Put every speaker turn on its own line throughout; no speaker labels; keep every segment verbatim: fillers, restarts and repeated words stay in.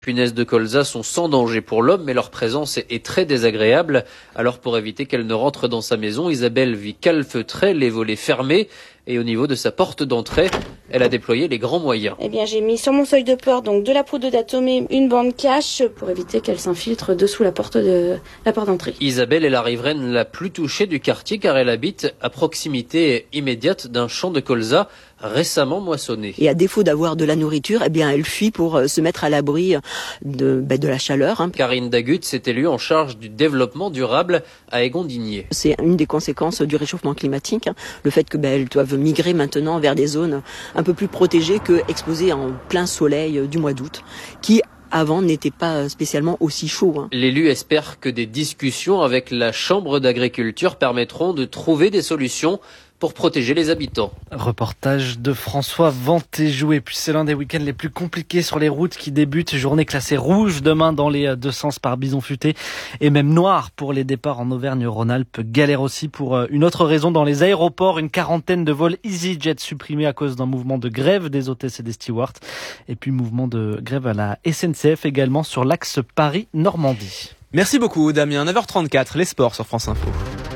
punaises de colza sont sans danger pour l'homme, mais leur présence est très désagréable. Alors pour éviter qu'elle ne rentre dans sa maison, Isabelle vit calfeutrée, les volets fermés. Et au niveau de sa porte d'entrée, elle a déployé les grands moyens.
Eh bien, j'ai mis sur mon seuil de porte donc de la poudre d'atomée, une bande cache pour éviter qu'elle s'infiltre dessous la porte de la porte d'entrée.
Isabelle est la riveraine la plus touchée du quartier car elle habite à proximité immédiate d'un champ de colza récemment moissonné.
Et à défaut d'avoir de la nourriture, eh bien, elle fuit pour se mettre à l'abri de, ben, de la chaleur. Hein.
Karine Dagut s'est élue en charge du développement durable à Égondigné.
C'est une des conséquences du réchauffement climatique, hein, le fait que ben, elles doivent migrer maintenant vers des zones un peu plus protégées que exposées en plein soleil du mois d'août, qui avant n'était pas spécialement aussi chaud. Hein.
L'élu espère que des discussions avec la Chambre d'agriculture permettront de trouver des solutions pour protéger les habitants.
Reportage de François Ventéjou. Et puis c'est l'un des week-ends les plus compliqués sur les routes qui débutent. Journée classée rouge demain dans les deux sens par Bison Futé et même noire pour les départs en Auvergne-Rhône-Alpes. Galère aussi pour une autre raison dans les aéroports. Une quarantaine de vols EasyJet supprimés à cause d'un mouvement de grève des hôtesses et des stewards. Et puis mouvement de grève à la S N C F également sur l'axe Paris-Normandie.
Merci beaucoup Damien. neuf heures trente-quatre, les sports sur France Info.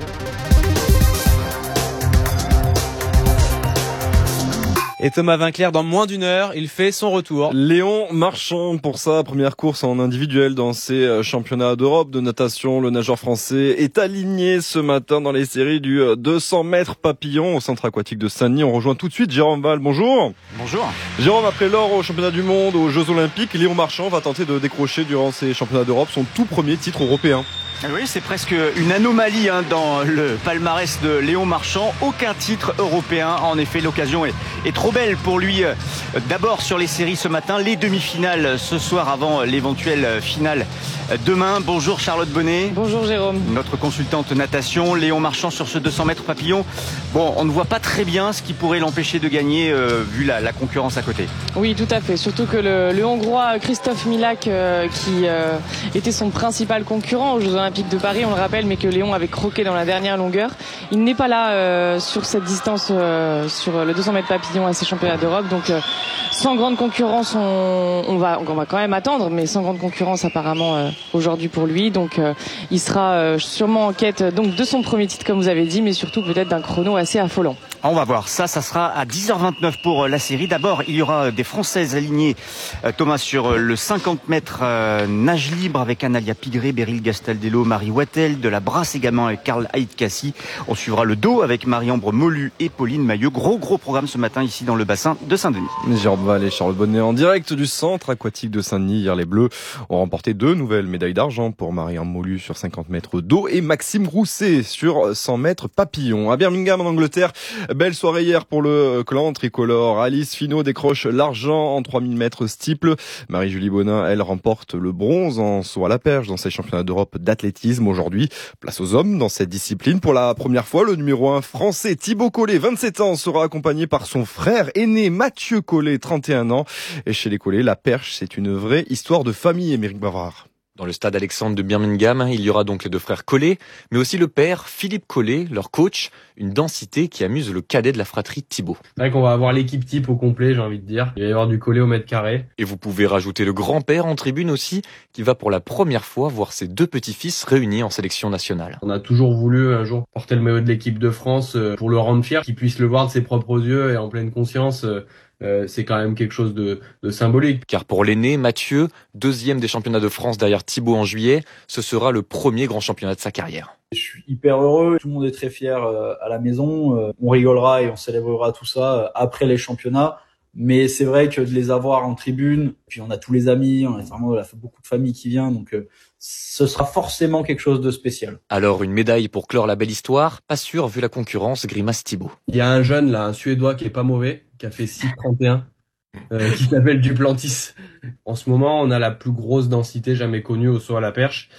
Et Thomas Vinclair, dans moins d'une heure, il fait son retour.
Léon Marchand, pour sa première course en individuel dans ses championnats d'Europe de natation. Le nageur français est aligné ce matin dans les séries du deux cents mètres papillon au centre aquatique de Saint-Denis. On rejoint tout de suite Jérôme Val. Bonjour.
Bonjour.
Jérôme, après l'or aux championnats du monde, aux Jeux Olympiques, Léon Marchand va tenter de décrocher durant ces championnats d'Europe son tout premier titre européen.
Oui, c'est presque une anomalie hein, dans le palmarès de Léon Marchand. Aucun titre européen. En effet, l'occasion est, est trop belle pour lui. D'abord sur les séries ce matin, les demi-finales ce soir avant l'éventuelle finale demain. Bonjour Charlotte Bonnet.
Bonjour Jérôme.
Notre consultante natation. Léon Marchand sur ce deux cents mètres papillon. Bon, on ne voit pas très bien ce qui pourrait l'empêcher de gagner euh, vu la, la concurrence à côté.
Oui, tout à fait. Surtout que le, le Hongrois Christophe Milak, euh, qui euh, était son principal concurrent aux Jeux Olympiques de Paris, on le rappelle, mais que Léon avait croqué dans la dernière longueur. Il n'est pas là euh, sur cette distance, euh, sur le deux cents mètres papillon à ces championnats d'Europe. Donc, euh, sans grande concurrence, on, on, va, on va quand même attendre, mais sans grande concurrence apparemment euh, aujourd'hui pour lui. Donc, euh, il sera euh, sûrement en quête donc de son premier titre, comme vous avez dit, mais surtout peut-être d'un chrono assez affolant.
On va voir ça, ça sera à dix heures vingt-neuf pour la série. D'abord, il y aura des Françaises alignées, Thomas, sur le cinquante mètres euh, nage libre avec Analia Pigré, Beryl Gastaldello, Marie Wattel, de la brasse également avec Karl Haït-Kassi. On suivra le dos avec Marie-Ambre Molu et Pauline Maillot. Gros gros programme ce matin ici dans le bassin de Saint-Denis.
Jérôme Val et Charlotte Bonnet en direct du centre aquatique de Saint-Denis. Hier, les Bleus ont remporté deux nouvelles médailles d'argent pour Marie-Ambre Molu sur cinquante mètres dos et Maxime Rousset sur cent mètres papillon. À Birmingham en Angleterre, belle soirée hier pour le clan tricolore. Alice Finot décroche l'argent en trois mille mètres steeple. Marie-Julie Bonin, elle, remporte le bronze en saut à la perche dans ses championnats d'Europe d'athlétisme. Aujourd'hui, place aux hommes dans cette discipline. Pour la première fois, le numéro un français Thibaut Collet, vingt-sept ans, sera accompagné par son frère aîné Mathieu Collet, trente et un ans. Et chez les Collet, la perche, c'est une vraie histoire de famille, Émeric Bavard.
Dans le stade Alexandre de Birmingham, il y aura donc les deux frères Collet, mais aussi le père Philippe Collet, leur coach, une densité qui amuse le cadet de la fratrie Thibaut.
C'est vrai qu'on va avoir l'équipe type au complet, j'ai envie de dire. Il va y avoir du Collet au mètre carré.
Et vous pouvez rajouter le grand-père en tribune aussi, qui va pour la première fois voir ses deux petits-fils réunis en sélection nationale.
On a toujours voulu un jour porter le maillot de l'équipe de France pour le rendre fier, qu'il puisse le voir de ses propres yeux et en pleine conscience. Euh, c'est quand même quelque chose de, de symbolique.
Car pour l'aîné, Mathieu, deuxième des championnats de France derrière Thibaut en juillet, ce sera le premier grand championnat de sa carrière.
Je suis hyper heureux, tout le monde est très fier euh, à la maison, euh, on rigolera et on célébrera tout ça euh, après les championnats. Mais c'est vrai que de les avoir en tribune, puis on a tous les amis, on a vraiment on a beaucoup de famille qui vient, donc euh, ce sera forcément quelque chose de spécial.
Alors une médaille pour clore la belle histoire, pas sûr vu la concurrence, grimace Thibaut.
Il y a un jeune là, un Suédois qui est pas mauvais, qui a fait six trente et un, euh, qui s'appelle Duplantis. En ce moment, on a la plus grosse densité jamais connue au saut à la perche.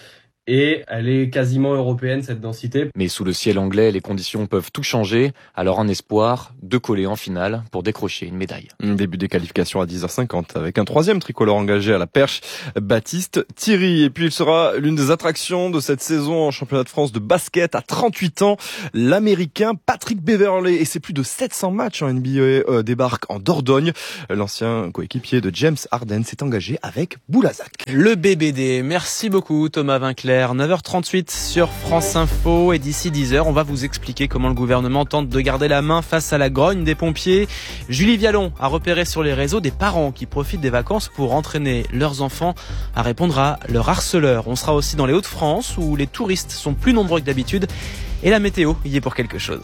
et elle est quasiment européenne cette densité.
Mais sous le ciel anglais, les conditions peuvent tout changer, alors un espoir de coller en finale pour décrocher une médaille.
Début des qualifications à dix heures cinquante avec un troisième tricolore engagé à la perche, Baptiste Thierry. Et puis il sera l'une des attractions de cette saison en championnat de France de basket à trente-huit ans. L'Américain Patrick Beverley et ses plus de sept cents matchs en N B A euh, débarque en Dordogne. L'ancien coéquipier de James Harden s'est engagé avec Boulazac.
Le B B D. Merci beaucoup Thomas Vinclair. neuf heures trente-huit sur France Info et d'ici dix heures, on va vous expliquer comment le gouvernement tente de garder la main face à la grogne des pompiers. Julie Vialon a repéré sur les réseaux des parents qui profitent des vacances pour entraîner leurs enfants à répondre à leurs harceleurs. On sera aussi dans les Hauts-de-France où les touristes sont plus nombreux que d'habitude et la météo y est pour quelque chose.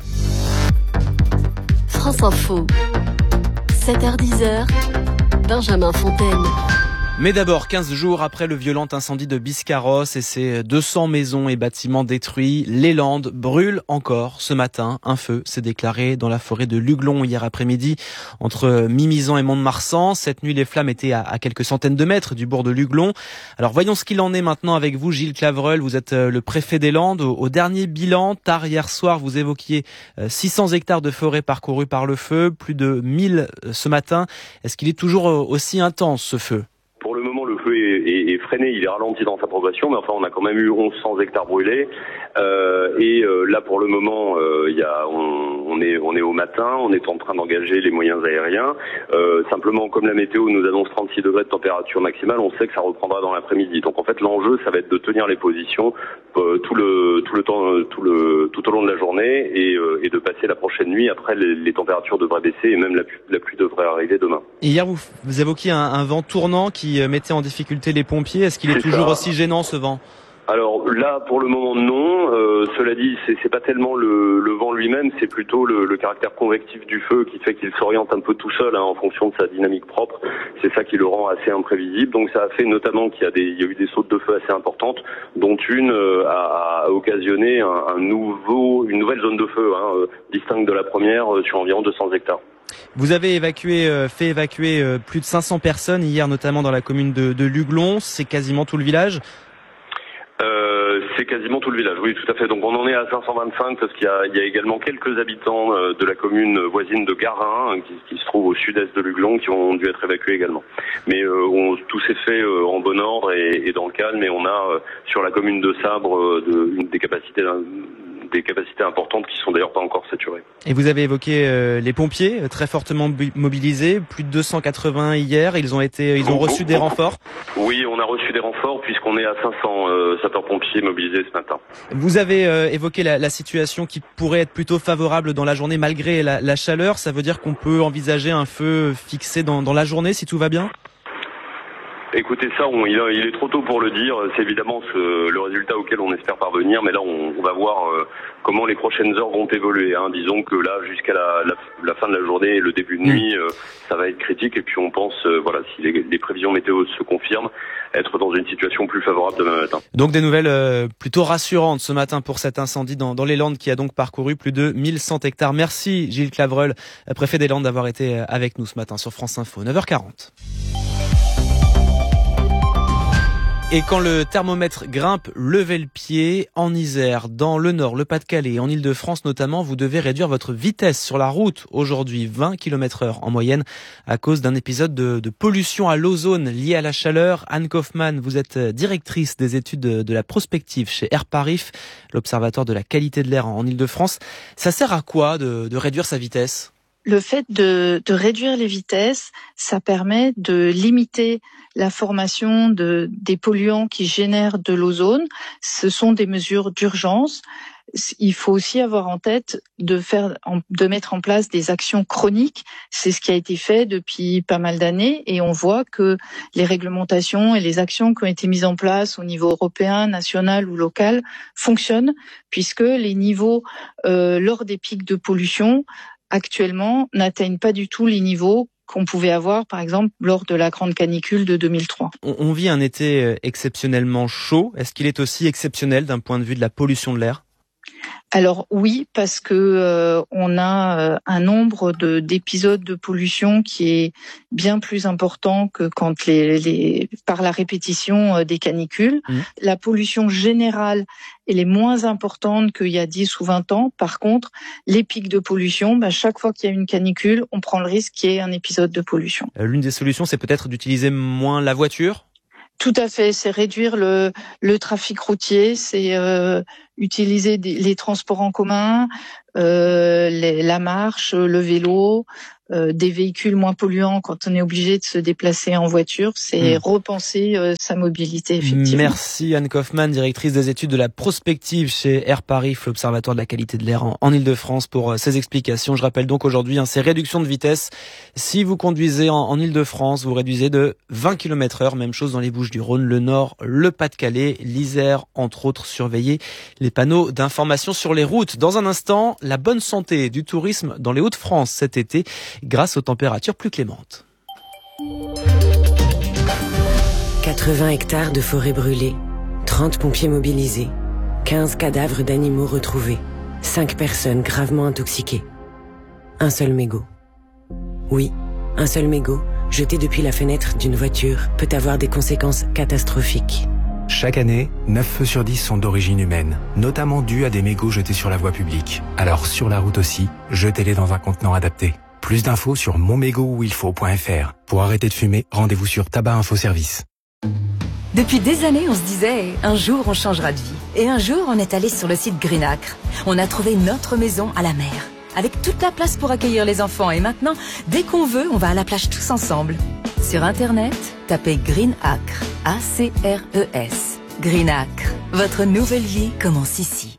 France Info, sept heures dix, Benjamin Fontaine.
Mais d'abord, quinze jours après le violent incendie de Biscarrosse et ses deux cents maisons et bâtiments détruits, les Landes brûlent encore. Ce matin, un feu s'est déclaré dans la forêt de Luglon hier après-midi, entre Mimizan et Mont-de-Marsan. Cette nuit, les flammes étaient à, à quelques centaines de mètres du bourg de Luglon. Alors voyons ce qu'il en est maintenant avec vous, Gilles Clavreul. Vous êtes le préfet des Landes. Au, au dernier bilan, tard hier soir, vous évoquiez six cents hectares de forêt parcourus par le feu, plus de mille ce matin. Est-ce qu'il est toujours aussi intense, ce feu ?
Pour le moment, le feu est, est, est freiné, il est ralenti dans sa progression, mais enfin, on a quand même eu onze cents hectares brûlés. Euh, et euh, là, pour le moment, euh, y a, on, on est, on est au matin, on est en train d'engager les moyens aériens. Euh, simplement, comme la météo nous annonce trente-six degrés de température maximale, on sait que ça reprendra dans l'après-midi. Donc, en fait, l'enjeu, ça va être de tenir les positions euh, tout le, tout le temps, tout le, tout au long de la journée, et, euh, et de passer la prochaine nuit. Après, les, les températures devraient baisser et même la, la pluie devrait arriver demain.
Et hier, vous, vous évoquiez un, un vent tournant qui mettait en difficulté les pompiers. Est-ce qu'il est, est toujours ça. aussi gênant, ce vent ?
Alors là, pour le moment, non. Euh, cela dit, c'est, c'est pas tellement le, le vent lui-même, c'est plutôt le, le caractère convectif du feu qui fait qu'il s'oriente un peu tout seul hein, en fonction de sa dynamique propre. C'est ça qui le rend assez imprévisible. Donc ça a fait notamment qu'il y a, des, il y a eu des sautes de feu assez importantes, dont une euh, a, a occasionné un, un nouveau, une nouvelle zone de feu hein, euh, distincte de la première euh, sur environ deux cents hectares.
Vous avez évacué, euh, fait évacuer euh, plus de cinq cents personnes hier, notamment dans la commune de, de Luglon. C'est quasiment tout le village ?
Euh, c'est quasiment tout le village, oui, tout à fait. Donc on en est à cinq cent vingt-cinq parce qu'il y a, il y a également quelques habitants euh, de la commune voisine de Garin hein, qui, qui se trouve au sud-est de Luglon qui ont dû être évacués également. Mais euh, on, tout s'est fait euh, en bon ordre et, et dans le calme. Et on a euh, sur la commune de Sabre euh, de, une, des capacités des capacités importantes qui sont d'ailleurs pas encore saturées.
Et vous avez évoqué euh, les pompiers très fortement mobilisés, plus de deux cent quatre-vingts hier. Ils ont été, ils ont
beaucoup,
reçu des
beaucoup.
renforts.
Oui, on a reçu des renforts puisqu'on est à cinq cents euh, sapeurs-pompiers mobilisés ce matin.
Vous avez euh, évoqué la, la situation qui pourrait être plutôt favorable dans la journée malgré la, la chaleur. Ça veut dire qu'on peut envisager un feu fixé dans, dans la journée si tout va bien ?
Écoutez, ça, on, il, il est trop tôt pour le dire. C'est évidemment ce, le résultat auquel on espère parvenir, mais là, on, on va voir euh, comment les prochaines heures vont évoluer. Hein. Disons que là, jusqu'à la, la, la fin de la journée et le début de nuit, euh, ça va être critique. Et puis, on pense, euh, voilà, si les, les prévisions météo se confirment, être dans une situation plus favorable demain matin.
Donc, des nouvelles euh, plutôt rassurantes ce matin pour cet incendie dans, dans les Landes qui a donc parcouru plus de mille cent hectares. Merci Gilles Clavreul, préfet des Landes, d'avoir été avec nous ce matin sur France Info. neuf heures quarante. Et quand le thermomètre grimpe, levez le pied. En Isère, dans le Nord, le Pas-de-Calais et en Île-de-France notamment, vous devez réduire votre vitesse sur la route. Aujourd'hui, vingt kilomètres heure en moyenne à cause d'un épisode de, de pollution à l'ozone lié à la chaleur. Anne Kaufmann, vous êtes directrice des études de, de la prospective chez Airparif, l'observatoire de la qualité de l'air en Île-de-France. Ça sert à quoi de, de réduire sa vitesse ?
Le fait de, de réduire les vitesses, ça permet de limiter la formation de, des polluants qui génèrent de l'ozone. Ce sont des mesures d'urgence. Il faut aussi avoir en tête de faire, de mettre en place des actions chroniques. C'est ce qui a été fait depuis pas mal d'années et on voit que les réglementations et les actions qui ont été mises en place au niveau européen, national ou local fonctionnent puisque les niveaux euh, lors des pics de pollution actuellement n'atteignent pas du tout les niveaux qu'on pouvait avoir, par exemple, lors de la grande canicule de deux mille trois.
On, on vit un été exceptionnellement chaud. Est-ce qu'il est aussi exceptionnel d'un point de vue de la pollution de l'air ?
Alors oui, parce que euh, on a euh, un nombre de d'épisodes de pollution qui est bien plus important que quand les, les par la répétition euh, des canicules. Mmh. La pollution générale, elle est moins importante qu'il y a dix ou vingt ans. Par contre, les pics de pollution, bah, chaque fois qu'il y a une canicule, on prend le risque qu'il y ait un épisode de pollution.
Euh, l'une des solutions, c'est peut-être d'utiliser moins la voiture ?
Tout à fait, c'est réduire le, le trafic routier, c'est euh, utiliser des, les transports en commun, euh, les, la marche, le vélo, euh, des véhicules moins polluants quand on est obligé de se déplacer en voiture. C'est mmh. repenser euh, sa mobilité, effectivement.
Merci Anne Kaufmann, directrice des études de la prospective chez Air Paris, l'Observatoire de la qualité de l'air en, en Ile-de-France, pour euh, ces explications. Je rappelle donc aujourd'hui hein, ces réductions de vitesse. Si vous conduisez en, en Ile-de-France, vous réduisez de vingt kilomètres heure. Même chose dans les Bouches-du-Rhône, le Nord, le Pas-de-Calais, l'Isère, entre autres. Surveillez les panneaux d'information sur les routes. Dans un instant, la bonne santé du tourisme dans les Hauts-de-France cet été, grâce aux températures plus clémentes.
quatre-vingts hectares de forêt brûlée, trente pompiers mobilisés, quinze cadavres d'animaux retrouvés, cinq personnes gravement intoxiquées. Un seul mégot. Oui, un seul mégot, jeté depuis la fenêtre d'une voiture, peut avoir des conséquences catastrophiques.
Chaque année, neuf feux sur dix sont d'origine humaine, notamment dus à des mégots jetés sur la voie publique. Alors sur la route aussi, jetez-les dans un contenant adapté. Plus d'infos sur mon mégot où il faut point f r. Pour arrêter de fumer, rendez-vous sur Tabac Info Service.
Depuis des années, on se disait, un jour on changera de vie. Et un jour, on est allé sur le site Greenacre. On a trouvé notre maison à la mer, avec toute la place pour accueillir les enfants. Et maintenant, dès qu'on veut, on va à la plage tous ensemble. Sur Internet, tapez Greenacre, A C R E S. Greenacre, votre nouvelle vie commence ici.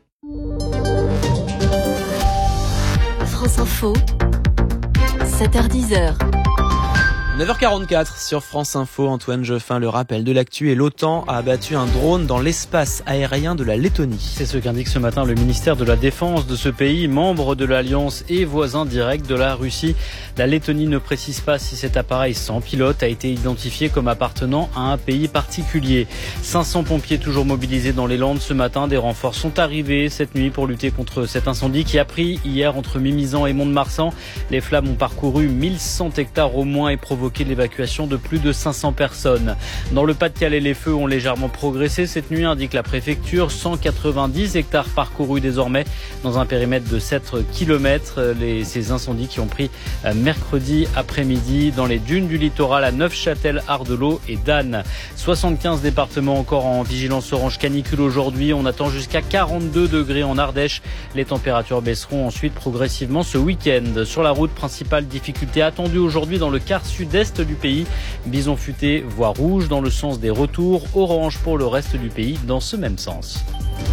France Info, sept heures dix.
neuf heures quarante-quatre sur France Info, Antoine Jeffin, le rappel de l'actu, et l'OTAN a abattu un drone dans l'espace aérien de la Lettonie.
C'est ce qu'indique ce matin le ministère de la Défense de ce pays, membre de l'Alliance et voisin direct de la Russie. La Lettonie ne précise pas si cet appareil sans pilote a été identifié comme appartenant à un pays particulier. cinq cents pompiers toujours mobilisés dans les Landes ce matin. Des renforts sont arrivés cette nuit pour lutter contre cet incendie qui a pris hier entre Mimizan et Mont-de-Marsan. Les flammes ont parcouru mille cent hectares au moins et provoqué l'évacuation de plus de cinq cents personnes. Dans le Pas-de-Calais, les feux ont légèrement progressé cette nuit, indique la préfecture. cent quatre-vingt-dix hectares parcourus désormais dans un périmètre de sept kilomètres. Les, ces incendies qui ont pris mercredi après-midi dans les dunes du littoral à Neufchâtel, Ardelot et Dan. soixante-quinze départements encore en vigilance orange canicule aujourd'hui. On attend jusqu'à quarante-deux degrés en Ardèche. Les températures baisseront ensuite progressivement ce week-end. Sur la route principale, difficulté attendue aujourd'hui dans le quart sud-est du pays. Bison futé, voie rouge dans le sens des retours, orange pour le reste du pays dans ce même sens.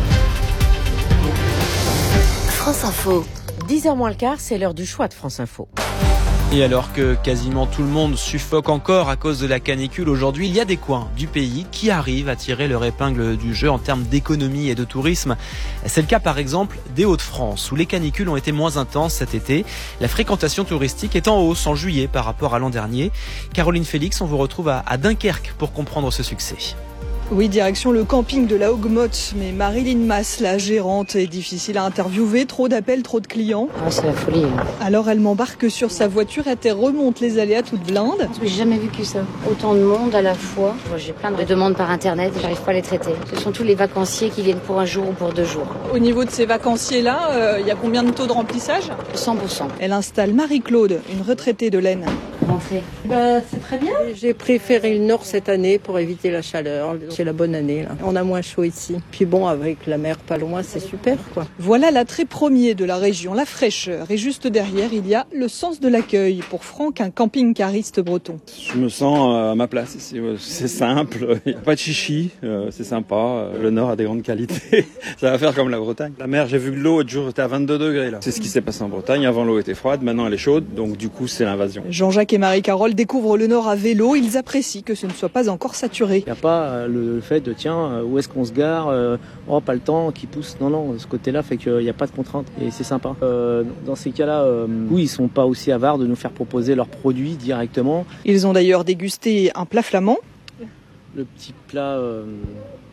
France Info.
dix heures moins le quart, c'est l'heure du choix de France Info.
Et alors que quasiment tout le monde suffoque encore à cause de la canicule aujourd'hui, il y a des coins du pays qui arrivent à tirer leur épingle du jeu en termes d'économie et de tourisme. C'est le cas par exemple des Hauts-de-France où les canicules ont été moins intenses cet été. La fréquentation touristique est en hausse en juillet par rapport à l'an dernier. Caroline Félix, on vous retrouve à Dunkerque pour comprendre ce succès.
Oui, direction le camping de la Hogmotte, mais Marilyn Mass, la gérante, est difficile à interviewer. Trop d'appels, trop de clients.
Ah, c'est la folie. Hein.
Alors elle m'embarque sur sa voiture et elle remonte les allées à toute blinde.
J'ai jamais vécu ça. Autant de monde à la fois. Moi, j'ai plein de demandes par internet et j'arrive pas à les traiter. Ce sont tous les vacanciers qui viennent pour un jour ou pour deux jours.
Au niveau de ces vacanciers-là, il euh, y a combien de taux de remplissage ?
cent pour cent.
Elle installe Marie-Claude, une retraitée de l'Aisne.
Bah, c'est très bien.
J'ai préféré le nord cette année pour éviter la chaleur. C'est la bonne année là. On a moins chaud ici. Puis bon, avec la mer pas loin, c'est super quoi.
Voilà l'attrait premier de la région, la fraîcheur. Et juste derrière, il y a le sens de l'accueil. Pour Franck, un camping-cariste breton.
Je me sens à ma place ici. C'est simple, il n'y a pas de chichi, c'est sympa. Le nord a des grandes qualités. Ça va faire comme la Bretagne. La mer, j'ai vu que l'eau l'autre jour était à vingt-deux degrés là. C'est ce qui s'est passé en Bretagne. Avant, l'eau était froide, maintenant elle est chaude. Donc du coup, c'est l'invasion.
Jean-Jacques et Marie-Carole découvrent le Nord à vélo. Ils apprécient que ce ne soit pas encore saturé.
Il n'y a pas le fait de tiens, où est-ce qu'on se gare, euh, oh pas le temps, qui pousse. Non, non, ce côté-là fait qu'il n'y a pas de contrainte et c'est sympa. Euh, dans ces cas-là, euh, oui, ils ne sont pas aussi avares de nous faire proposer leurs produits directement.
Ils ont d'ailleurs dégusté un plat flamand.
Le petit plat... Euh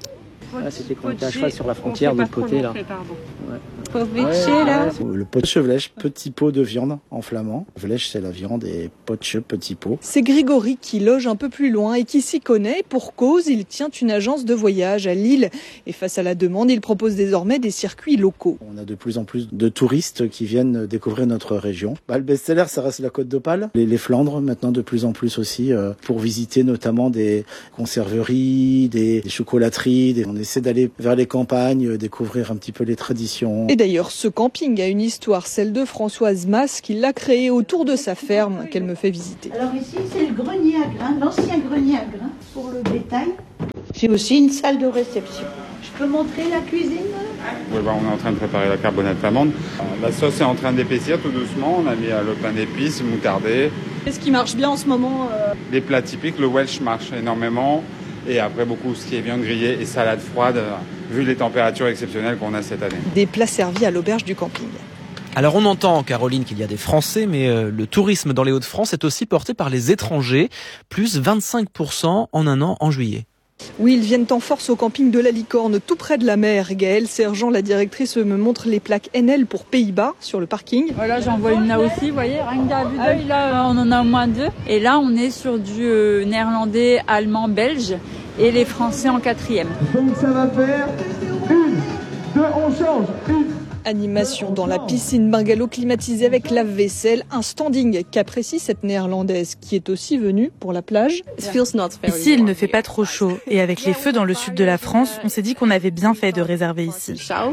Ah, c'était quand on était à cheval sur la frontière de l'autre côté là.
Ouais.
Ouais, là.
Le potsche vlech, petit pot de viande en flamand. Vlech, c'est la viande et potsche, petit pot.
C'est Grégory qui loge un peu plus loin et qui s'y connaît. Pour cause, il tient une agence de voyage à Lille. Et face à la demande, il propose désormais des circuits locaux.
On a de plus en plus de touristes qui viennent découvrir notre région. Bah, le best-seller, ça reste la Côte d'Opale. Les, les Flandres, maintenant de plus en plus aussi, euh, pour visiter notamment des conserveries, des, des chocolateries. Des... On essaie d'aller vers les campagnes, euh, découvrir un petit peu les traditions.
Et d'ailleurs, ce camping a une histoire, celle de Françoise Mas, qui l'a créé autour de sa ferme, qu'elle me fait visiter.
Alors ici, c'est le grenier à grains, l'ancien grenier à grains pour le bétail. J'ai aussi une salle de réception. Je peux montrer la cuisine?
Oui, bah, on est en train de préparer la carbonate flamande. La sauce est en train d'épaissir tout doucement. On a mis le pain d'épices, moutardé.
Qu'est-ce qui marche bien en ce moment? euh...
Les plats typiques, le Welsh marche énormément. Et après, beaucoup ce qui est viande grillée et salade froide, vu les températures exceptionnelles qu'on a cette année.
Des plats servis à l'auberge du camping.
Alors on entend, Caroline, qu'il y a des Français, mais euh, le tourisme dans les Hauts-de-France est aussi porté par les étrangers, plus vingt-cinq pour cent en un an en juillet.
Oui, ils viennent en force au camping de la Licorne, tout près de la mer. Gaëlle Sergent, la directrice, me montre les plaques N L pour Pays-Bas sur le parking.
Voilà, j'en vois une là aussi, vous voyez, rien que d'un vue d'œil, là, on en a au moins deux. Et là, on est sur du euh, néerlandais, allemand, belge, et les Français en quatrième.
Donc ça va faire une, deux, on change, une.
Animation dans la piscine bungalow climatisée avec lave-vaisselle, un standing qu'apprécie cette néerlandaise qui est aussi venue pour la plage.
Ici, il ne fait pas trop chaud et avec les feux dans le sud de la France, on s'est dit qu'on avait bien fait de réserver ici.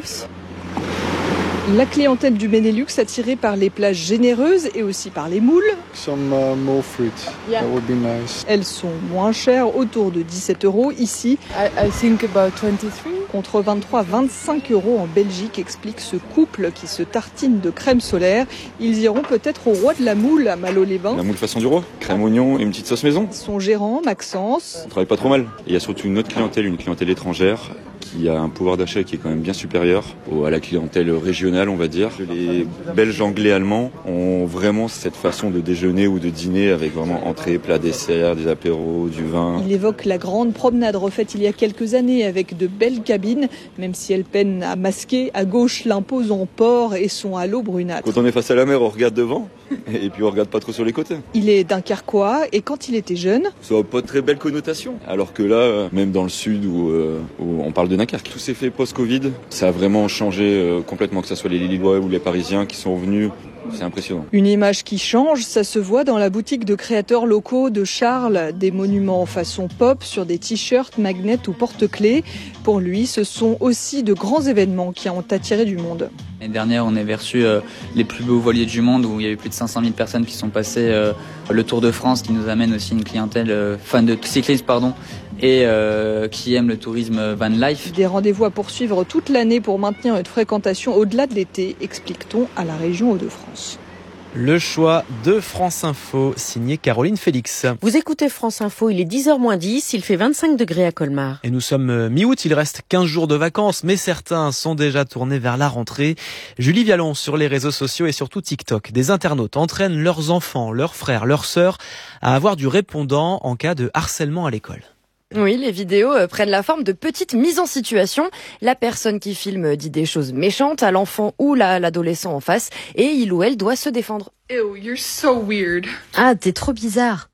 La clientèle du Benelux attirée par les plages généreuses et aussi par les moules.
Some uh, more fruit. That would be nice.
Elles sont moins chères, autour de dix-sept euros ici.
I, I think about twenty-three.
Contre vingt-trois à vingt-cinq euros en Belgique, explique ce couple qui se tartine de crème solaire. Ils iront peut-être au roi de la moule à Malo-les-Bains.
La moule façon du roi, crème oignon et une petite sauce maison.
Son gérant, Maxence.
On travaille pas trop mal. Il y a surtout une autre clientèle, une clientèle étrangère, qui a un pouvoir d'achat qui est quand même bien supérieur à la clientèle régionale, on va dire. Les Belges, Anglais, Allemands ont vraiment cette façon de déjeuner ou de dîner avec vraiment entrée, plat, dessert, des apéros, du vin.
Il évoque la grande promenade refaite il y a quelques années avec de belles cabines, même si elles peinent à masquer à gauche l'imposant port et son halo brunâtre.
Quand on est face à la mer, on regarde devant et puis on regarde pas trop sur les côtés.
Il est dunkerquois et quand il était jeune...
Ça n'a pas de très belle connotation. Alors que là, même dans le sud où, euh, où on parle de Dunkerque, tout s'est fait post-Covid. Ça a vraiment changé euh, complètement, que ce soit les Lillois ou les Parisiens qui sont venus. C'est impressionnant.
Une image qui change, ça se voit dans la boutique de créateurs locaux de Charles. Des monuments façon pop sur des t-shirts, magnets ou porte-clés. Pour lui, ce sont aussi de grands événements qui ont attiré du monde.
L'année dernière, on avait reçu euh, les plus beaux voiliers du monde où il y a eu plus de cinq cent mille personnes qui sont passées. Euh, le Tour de France qui nous amène aussi une clientèle euh, fan de cyclisme, pardon, et euh, qui aime le tourisme van life.
Des rendez-vous à poursuivre toute l'année pour maintenir une fréquentation au-delà de l'été, explique-t-on à la région Hauts-de-France.
Le choix de France Info, signé Caroline Félix.
Vous écoutez France Info, il est dix heures moins dix, il fait vingt-cinq degrés à Colmar.
Et nous sommes mi-août, il reste quinze jours de vacances, mais certains sont déjà tournés vers la rentrée. Julie Vialon sur les réseaux sociaux et surtout TikTok. Des internautes entraînent leurs enfants, leurs frères, leurs sœurs à avoir du répondant en cas de harcèlement à l'école.
Oui, les vidéos prennent la forme de petites mises en situation. La personne qui filme dit des choses méchantes à l'enfant ou la, l'adolescent en face et il ou elle doit se défendre.
Ew, you're so weird.
Ah, t'es trop bizarre.